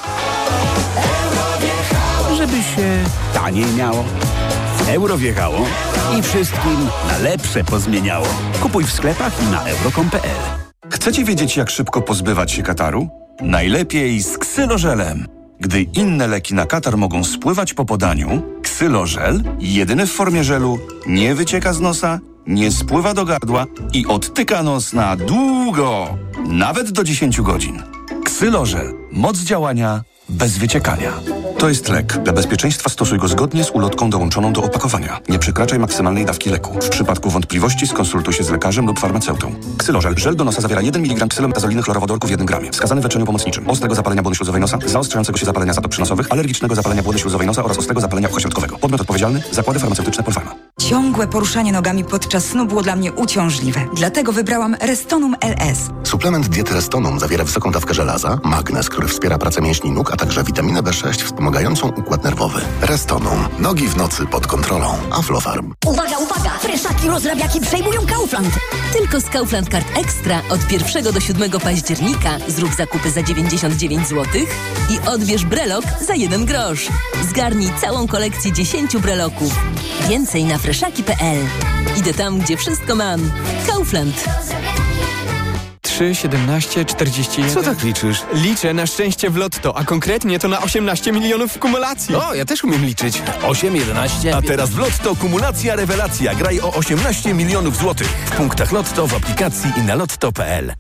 żeby się taniej miało. Euro wjechało i wszystkim na lepsze pozmieniało. Kupuj w sklepach i na euro kropka com kropka p l.
Chcecie wiedzieć, jak szybko pozbywać się kataru? Najlepiej z ksylożelem. Gdy inne leki na katar mogą spływać po podaniu, ksylożel, jedyny w formie żelu, nie wycieka z nosa, nie spływa do gardła i odtyka nos na długo, nawet do dziesięć godzin. Ksylożel. Moc działania bez wyciekania. To jest lek. Dla bezpieczeństwa stosuj go zgodnie z ulotką dołączoną do opakowania. Nie przekraczaj maksymalnej dawki leku. W przypadku wątpliwości skonsultuj się z lekarzem lub farmaceutą. Ksylożel. Żel do nosa zawiera jeden miligram ksylometazoliny chlorowodorku w jednym gramie. Wskazany w leczeniu pomocniczym. Ostrego zapalenia błony śluzowej nosa, zaostrzającego się zapalenia zatok przynosowych, alergicznego zapalenia błony śluzowej nosa oraz ostrego zapalenia ucha środkowego. Podmiot odpowiedzialny. Zakłady farmaceutyczne Polpharma.
Ciągłe poruszanie nogami podczas snu było dla mnie uciążliwe. Dlatego wybrałam Restonum L S.
Suplement diety Restonum zawiera wysoką dawkę żelaza, magnez, który wspiera pracę mięśni nóg, a także witaminę B sześć wspomagającą układ nerwowy. Restonum. Nogi w nocy pod kontrolą. Aflofarm.
Uwaga, uwaga! Freszaki rozrabiaki przejmują Kaufland.
Tylko z Kaufland Card Extra od pierwszego do siódmego października zrób zakupy za dziewięćdziesiąt dziewięć złotych i odbierz brelok za jeden grosz. Zgarnij całą kolekcję dziesięciu breloków. Więcej na freszaki kropka p l. Idę tam, gdzie wszystko mam. Kaufland.
trzy, siedemnaście, czterdzieści jeden.
Co tak liczysz?
Liczę na szczęście w lotto, a konkretnie to na osiemnaście milionów w kumulacji.
O, ja też umiem liczyć. osiem, jedenaście.
A teraz w Lotto kumulacja rewelacja. Graj o osiemnaście milionów złotych. W punktach Lotto, w aplikacji i na lotto kropka p l.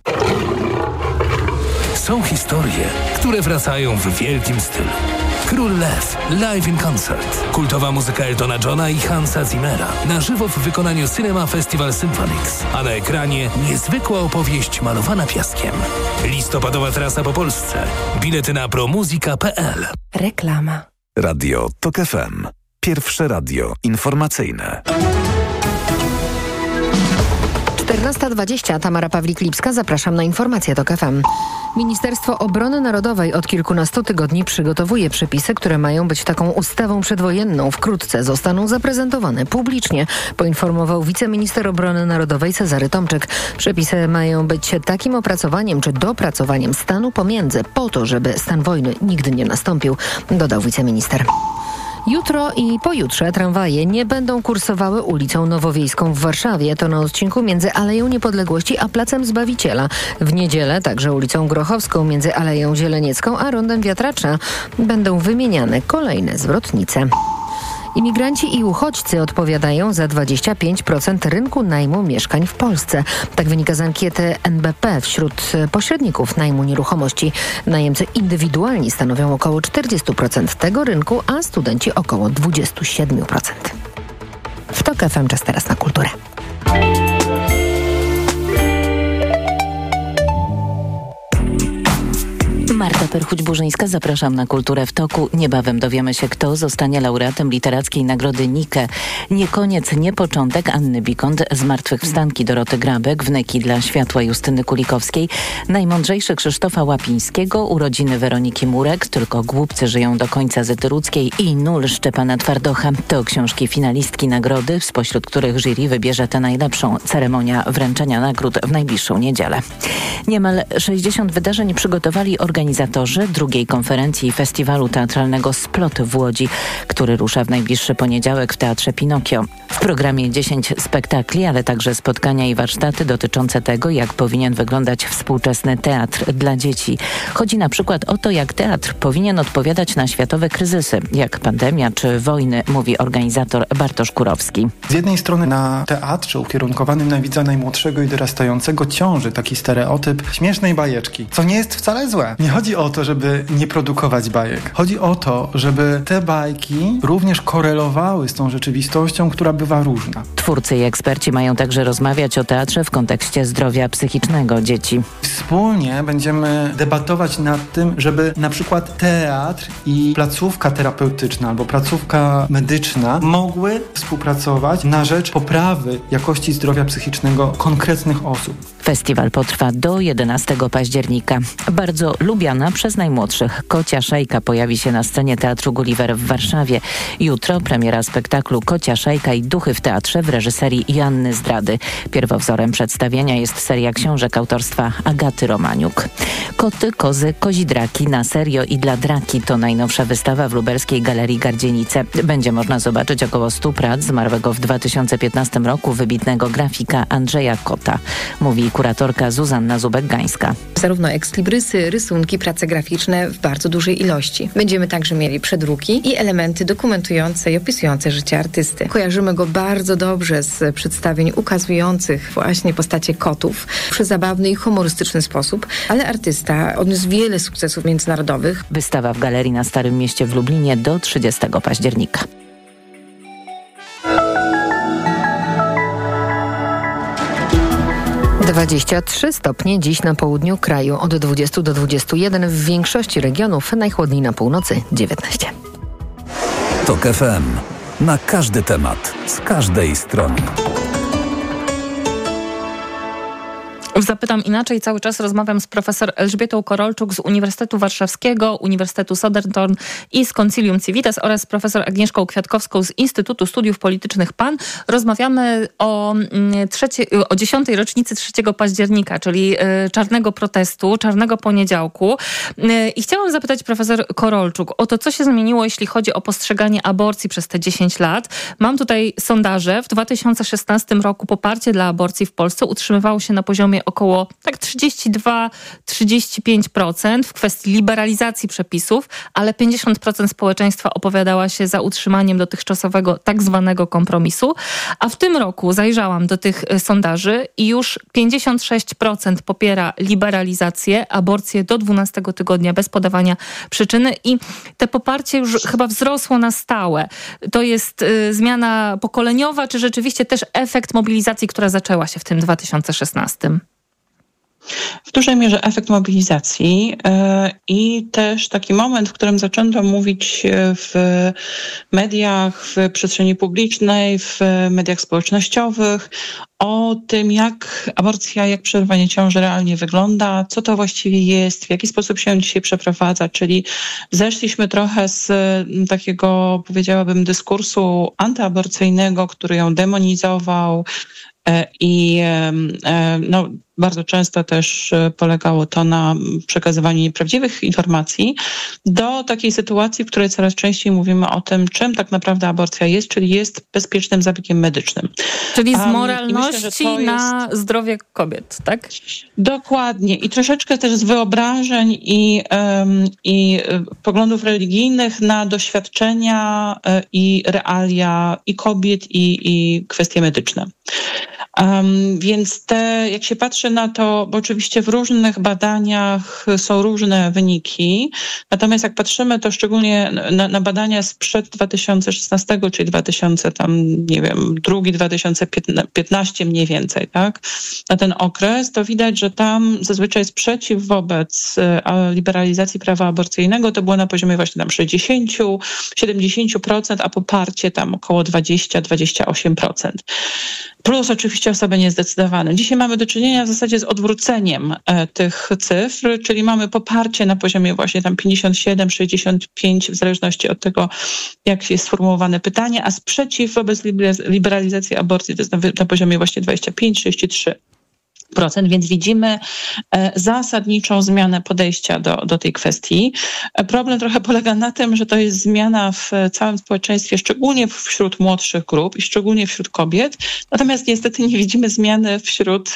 Są historie, które wracają w wielkim stylu. Król Lew, live in concert. Kultowa muzyka Eltona Johna i Hansa Zimmera. Na żywo w wykonaniu Cinema Festival Symphonics. A na ekranie niezwykła opowieść malowana piaskiem. Listopadowa trasa po Polsce. Bilety na promuzika kropka p l.
Reklama. Radio TOK F M. Pierwsze radio informacyjne.
czternasta dwadzieścia. Tamara Pawlik-Lipska. Zapraszam na informacje TOK F M. Ministerstwo Obrony Narodowej od kilkunastu tygodni przygotowuje przepisy, które mają być taką ustawą przedwojenną. Wkrótce zostaną zaprezentowane publicznie, poinformował wiceminister obrony narodowej Cezary Tomczyk. Przepisy mają być takim opracowaniem czy dopracowaniem stanu pomiędzy po to, żeby stan wojny nigdy nie nastąpił, dodał wiceminister. Jutro i pojutrze tramwaje nie będą kursowały ulicą Nowowiejską w Warszawie. To na odcinku między Aleją Niepodległości a Placem Zbawiciela. W niedzielę także ulicą Grochowską między Aleją Zieleniecką a Rondem Wiatracza będą wymieniane kolejne zwrotnice. Imigranci i uchodźcy odpowiadają za dwadzieścia pięć procent rynku najmu mieszkań w Polsce. Tak wynika z ankiety N B P wśród pośredników najmu nieruchomości. Najemcy indywidualni stanowią około czterdzieści procent tego rynku, a studenci około dwadzieścia siedem procent. W TOK F M czas teraz na kulturę.
Marta Perchuć-Burzyńska, zapraszam na Kulturę w toku. Niebawem dowiemy się, kto zostanie laureatem literackiej nagrody Nike. Nie koniec, nie początek Anny Bikont, Zmartwychwstanki Doroty Grabek, Wnyki dla światła Justyny Kulikowskiej, Najmądrzejszy Krzysztofa Łapińskiego, Urodziny Weroniki Murek, Tylko głupcy żyją do końca Zyty Rudzkiej i Nul Szczepana Twardocha. To książki finalistki nagrody, spośród których jury wybierze tę najlepszą. Ceremonia wręczenia nagród w najbliższą niedzielę. Niemal sześćdziesiąt wydarzeń przygotowali organizatorzy drugiej konferencji festiwalu teatralnego Splot w Łodzi, który rusza w najbliższy poniedziałek w Teatrze Pinokio. W programie dziesięć spektakli, ale także spotkania i warsztaty dotyczące tego, jak powinien wyglądać współczesny teatr dla dzieci. Chodzi na przykład o to, jak teatr powinien odpowiadać na światowe kryzysy, jak pandemia czy wojny, mówi organizator Bartosz Kurowski.
Z jednej strony na teatrze ukierunkowanym na widza najmłodszego i dorastającego ciąży taki stereotyp śmiesznej bajeczki, co nie jest wcale złe. Nie chodzi o to, żeby nie produkować bajek. Chodzi o to, żeby te bajki również korelowały z tą rzeczywistością, która bywa różna.
Twórcy i eksperci mają także rozmawiać o teatrze w kontekście zdrowia psychicznego dzieci.
Wspólnie będziemy debatować nad tym, żeby na przykład teatr i placówka terapeutyczna albo placówka medyczna mogły współpracować na rzecz poprawy jakości zdrowia psychicznego konkretnych osób.
Festiwal potrwa do jedenastego października. Bardzo lubiana przez najmłodszych Kocia Szejka pojawi się na scenie Teatru Gulliver w Warszawie. Jutro premiera spektaklu Kocia Szejka i duchy w teatrze w reżyserii Joanny Zdrady. Pierwowzorem przedstawienia jest seria książek autorstwa Agaty Romaniuk. Koty, kozy, kozidraki na serio i dla draki to najnowsza wystawa w lubelskiej Galerii Gardzienice. Będzie można zobaczyć około stu prac zmarłego w dwa tysiące piętnastym roku wybitnego grafika Andrzeja Kota, mówi kuratorka Zuzanna Zubek-Gańska.
Zarówno ekslibrisy, rysunki, prace graficzne w bardzo dużej ilości. Będziemy także mieli przedruki i elementy dokumentujące i opisujące życie artysty. Kojarzymy go bardzo dobrze z przedstawień ukazujących właśnie postacie kotów w przezabawny i humorystyczny sposób, ale artysta odniósł wiele sukcesów międzynarodowych.
Wystawa w Galerii na Starym Mieście w Lublinie do trzydziestego października.
dwadzieścia trzy stopnie dziś na południu kraju, od dwudziestu do dwudziestu jeden w większości regionów, najchłodniej na północy dziewiętnaście.
TOK F M. Na każdy temat, z każdej strony.
Zapytam inaczej, cały czas rozmawiam z profesor Elżbietą Korolczuk z Uniwersytetu Warszawskiego, Uniwersytetu Southern i z Concilium Civitas oraz z profesor Agnieszką Kwiatkowską z Instytutu Studiów Politycznych P A N. Rozmawiamy o, trzeciej, o dziesiątej rocznicy trzeciego października, czyli czarnego protestu, czarnego poniedziałku. I chciałam zapytać profesor Korolczuk o to, co się zmieniło, jeśli chodzi o postrzeganie aborcji przez te dziesięć lat. Mam tutaj sondaże. W dwa tysiące szesnastym roku poparcie dla aborcji w Polsce utrzymywało się na poziomie około tak trzydzieści dwa do trzydziestu pięciu procent w kwestii liberalizacji przepisów, ale pięćdziesiąt procent społeczeństwa opowiadała się za utrzymaniem dotychczasowego tak zwanego kompromisu. A w tym roku zajrzałam do tych sondaży i już pięćdziesiąt sześć procent popiera liberalizację, aborcję do dwunastego tygodnia bez podawania przyczyny i te poparcie już chyba wzrosło na stałe. To jest y, zmiana pokoleniowa, czy rzeczywiście też efekt mobilizacji, która zaczęła się w tym dwa tysiące szesnastym?
W dużej mierze efekt mobilizacji yy, i też taki moment, w którym zaczęto mówić w mediach, w przestrzeni publicznej, w mediach społecznościowych o tym, jak aborcja, jak przerywanie ciąży realnie wygląda, co to właściwie jest, w jaki sposób się dzisiaj przeprowadza, czyli zeszliśmy trochę z takiego, powiedziałabym, dyskursu antyaborcyjnego, który ją demonizował, i no, bardzo często też polegało to na przekazywaniu nieprawdziwych informacji, do takiej sytuacji, w której coraz częściej mówimy o tym, czym tak naprawdę aborcja jest, czyli jest bezpiecznym zabiegiem medycznym.
Czyli z
Um,
moralności
myślę,
na
jest...
zdrowie kobiet, tak?
Dokładnie. I troszeczkę też z wyobrażeń i, um, i poglądów religijnych na doświadczenia i realia i kobiet, i, i kwestie medyczne. Um, więc te, jak się patrzy na to, bo oczywiście w różnych badaniach są różne wyniki, natomiast jak patrzymy to szczególnie na, na badania sprzed dwa tysiące szesnastego, czyli dwa tysiące tam, nie wiem, drugi, dwa tysiące piętnasty mniej więcej, tak, na ten okres, to widać, że tam zazwyczaj sprzeciw wobec liberalizacji prawa aborcyjnego to było na poziomie właśnie tam sześćdziesiąt do siedemdziesięciu procent, a poparcie tam około dwadzieścia do dwudziestu ośmiu procent. Plus oczywiście osoby niezdecydowane. Dzisiaj mamy do czynienia w zasadzie z odwróceniem e, tych cyfr, czyli mamy poparcie na poziomie właśnie tam pięćdziesiąt siedem do sześćdziesięciu pięciu, w zależności od tego, jak jest sformułowane pytanie, a sprzeciw wobec liberalizacji aborcji to jest na, na poziomie właśnie dwadzieścia pięć do trzydziestu trzech procent, więc widzimy zasadniczą zmianę podejścia do, do tej kwestii. Problem trochę polega na tym, że to jest zmiana w całym społeczeństwie, szczególnie wśród młodszych grup i szczególnie wśród kobiet, natomiast niestety nie widzimy zmiany wśród,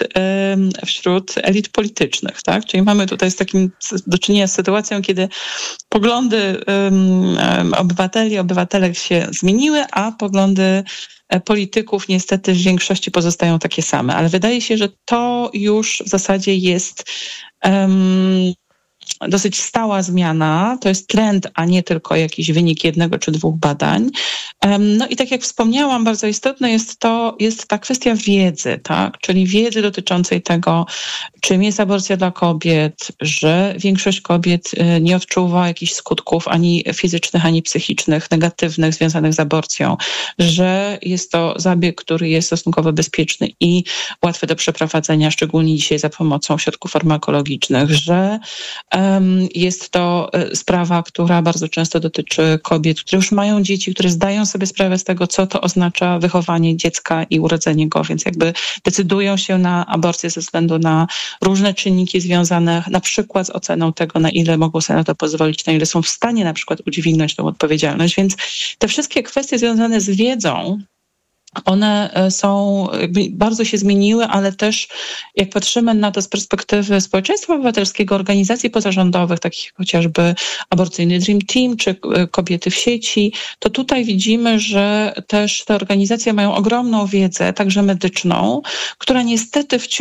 wśród elit politycznych, tak? Czyli mamy tutaj z takim do czynienia z sytuacją, kiedy poglądy obywateli, obywatelek się zmieniły, a poglądy polityków niestety w większości pozostają takie same. Ale wydaje się, że to już w zasadzie jest um, dosyć stała zmiana. To jest trend, a nie tylko jakiś wynik jednego czy dwóch badań. Um, no i tak jak wspomniałam, bardzo istotne jest to, jest ta kwestia wiedzy, tak? Czyli wiedzy dotyczącej tego, czym jest aborcja dla kobiet, że większość kobiet nie odczuwa jakichś skutków ani fizycznych, ani psychicznych, negatywnych związanych z aborcją, że jest to zabieg, który jest stosunkowo bezpieczny i łatwy do przeprowadzenia, szczególnie dzisiaj za pomocą środków farmakologicznych, że um, jest to sprawa, która bardzo często dotyczy kobiet, które już mają dzieci, które zdają sobie sprawę z tego, co to oznacza wychowanie dziecka i urodzenie go, więc jakby decydują się na aborcję ze względu na różne czynniki związane na przykład z oceną tego, na ile mogą sobie na to pozwolić, na ile są w stanie na przykład udźwignąć tą odpowiedzialność. Więc te wszystkie kwestie związane z wiedzą, one są, jakby bardzo się zmieniły, ale też jak patrzymy na to z perspektywy społeczeństwa obywatelskiego, organizacji pozarządowych, takich jak chociażby Aborcyjny Dream Team czy Kobiety w sieci, to tutaj widzimy, że też te organizacje mają ogromną wiedzę, także medyczną, która niestety wciąż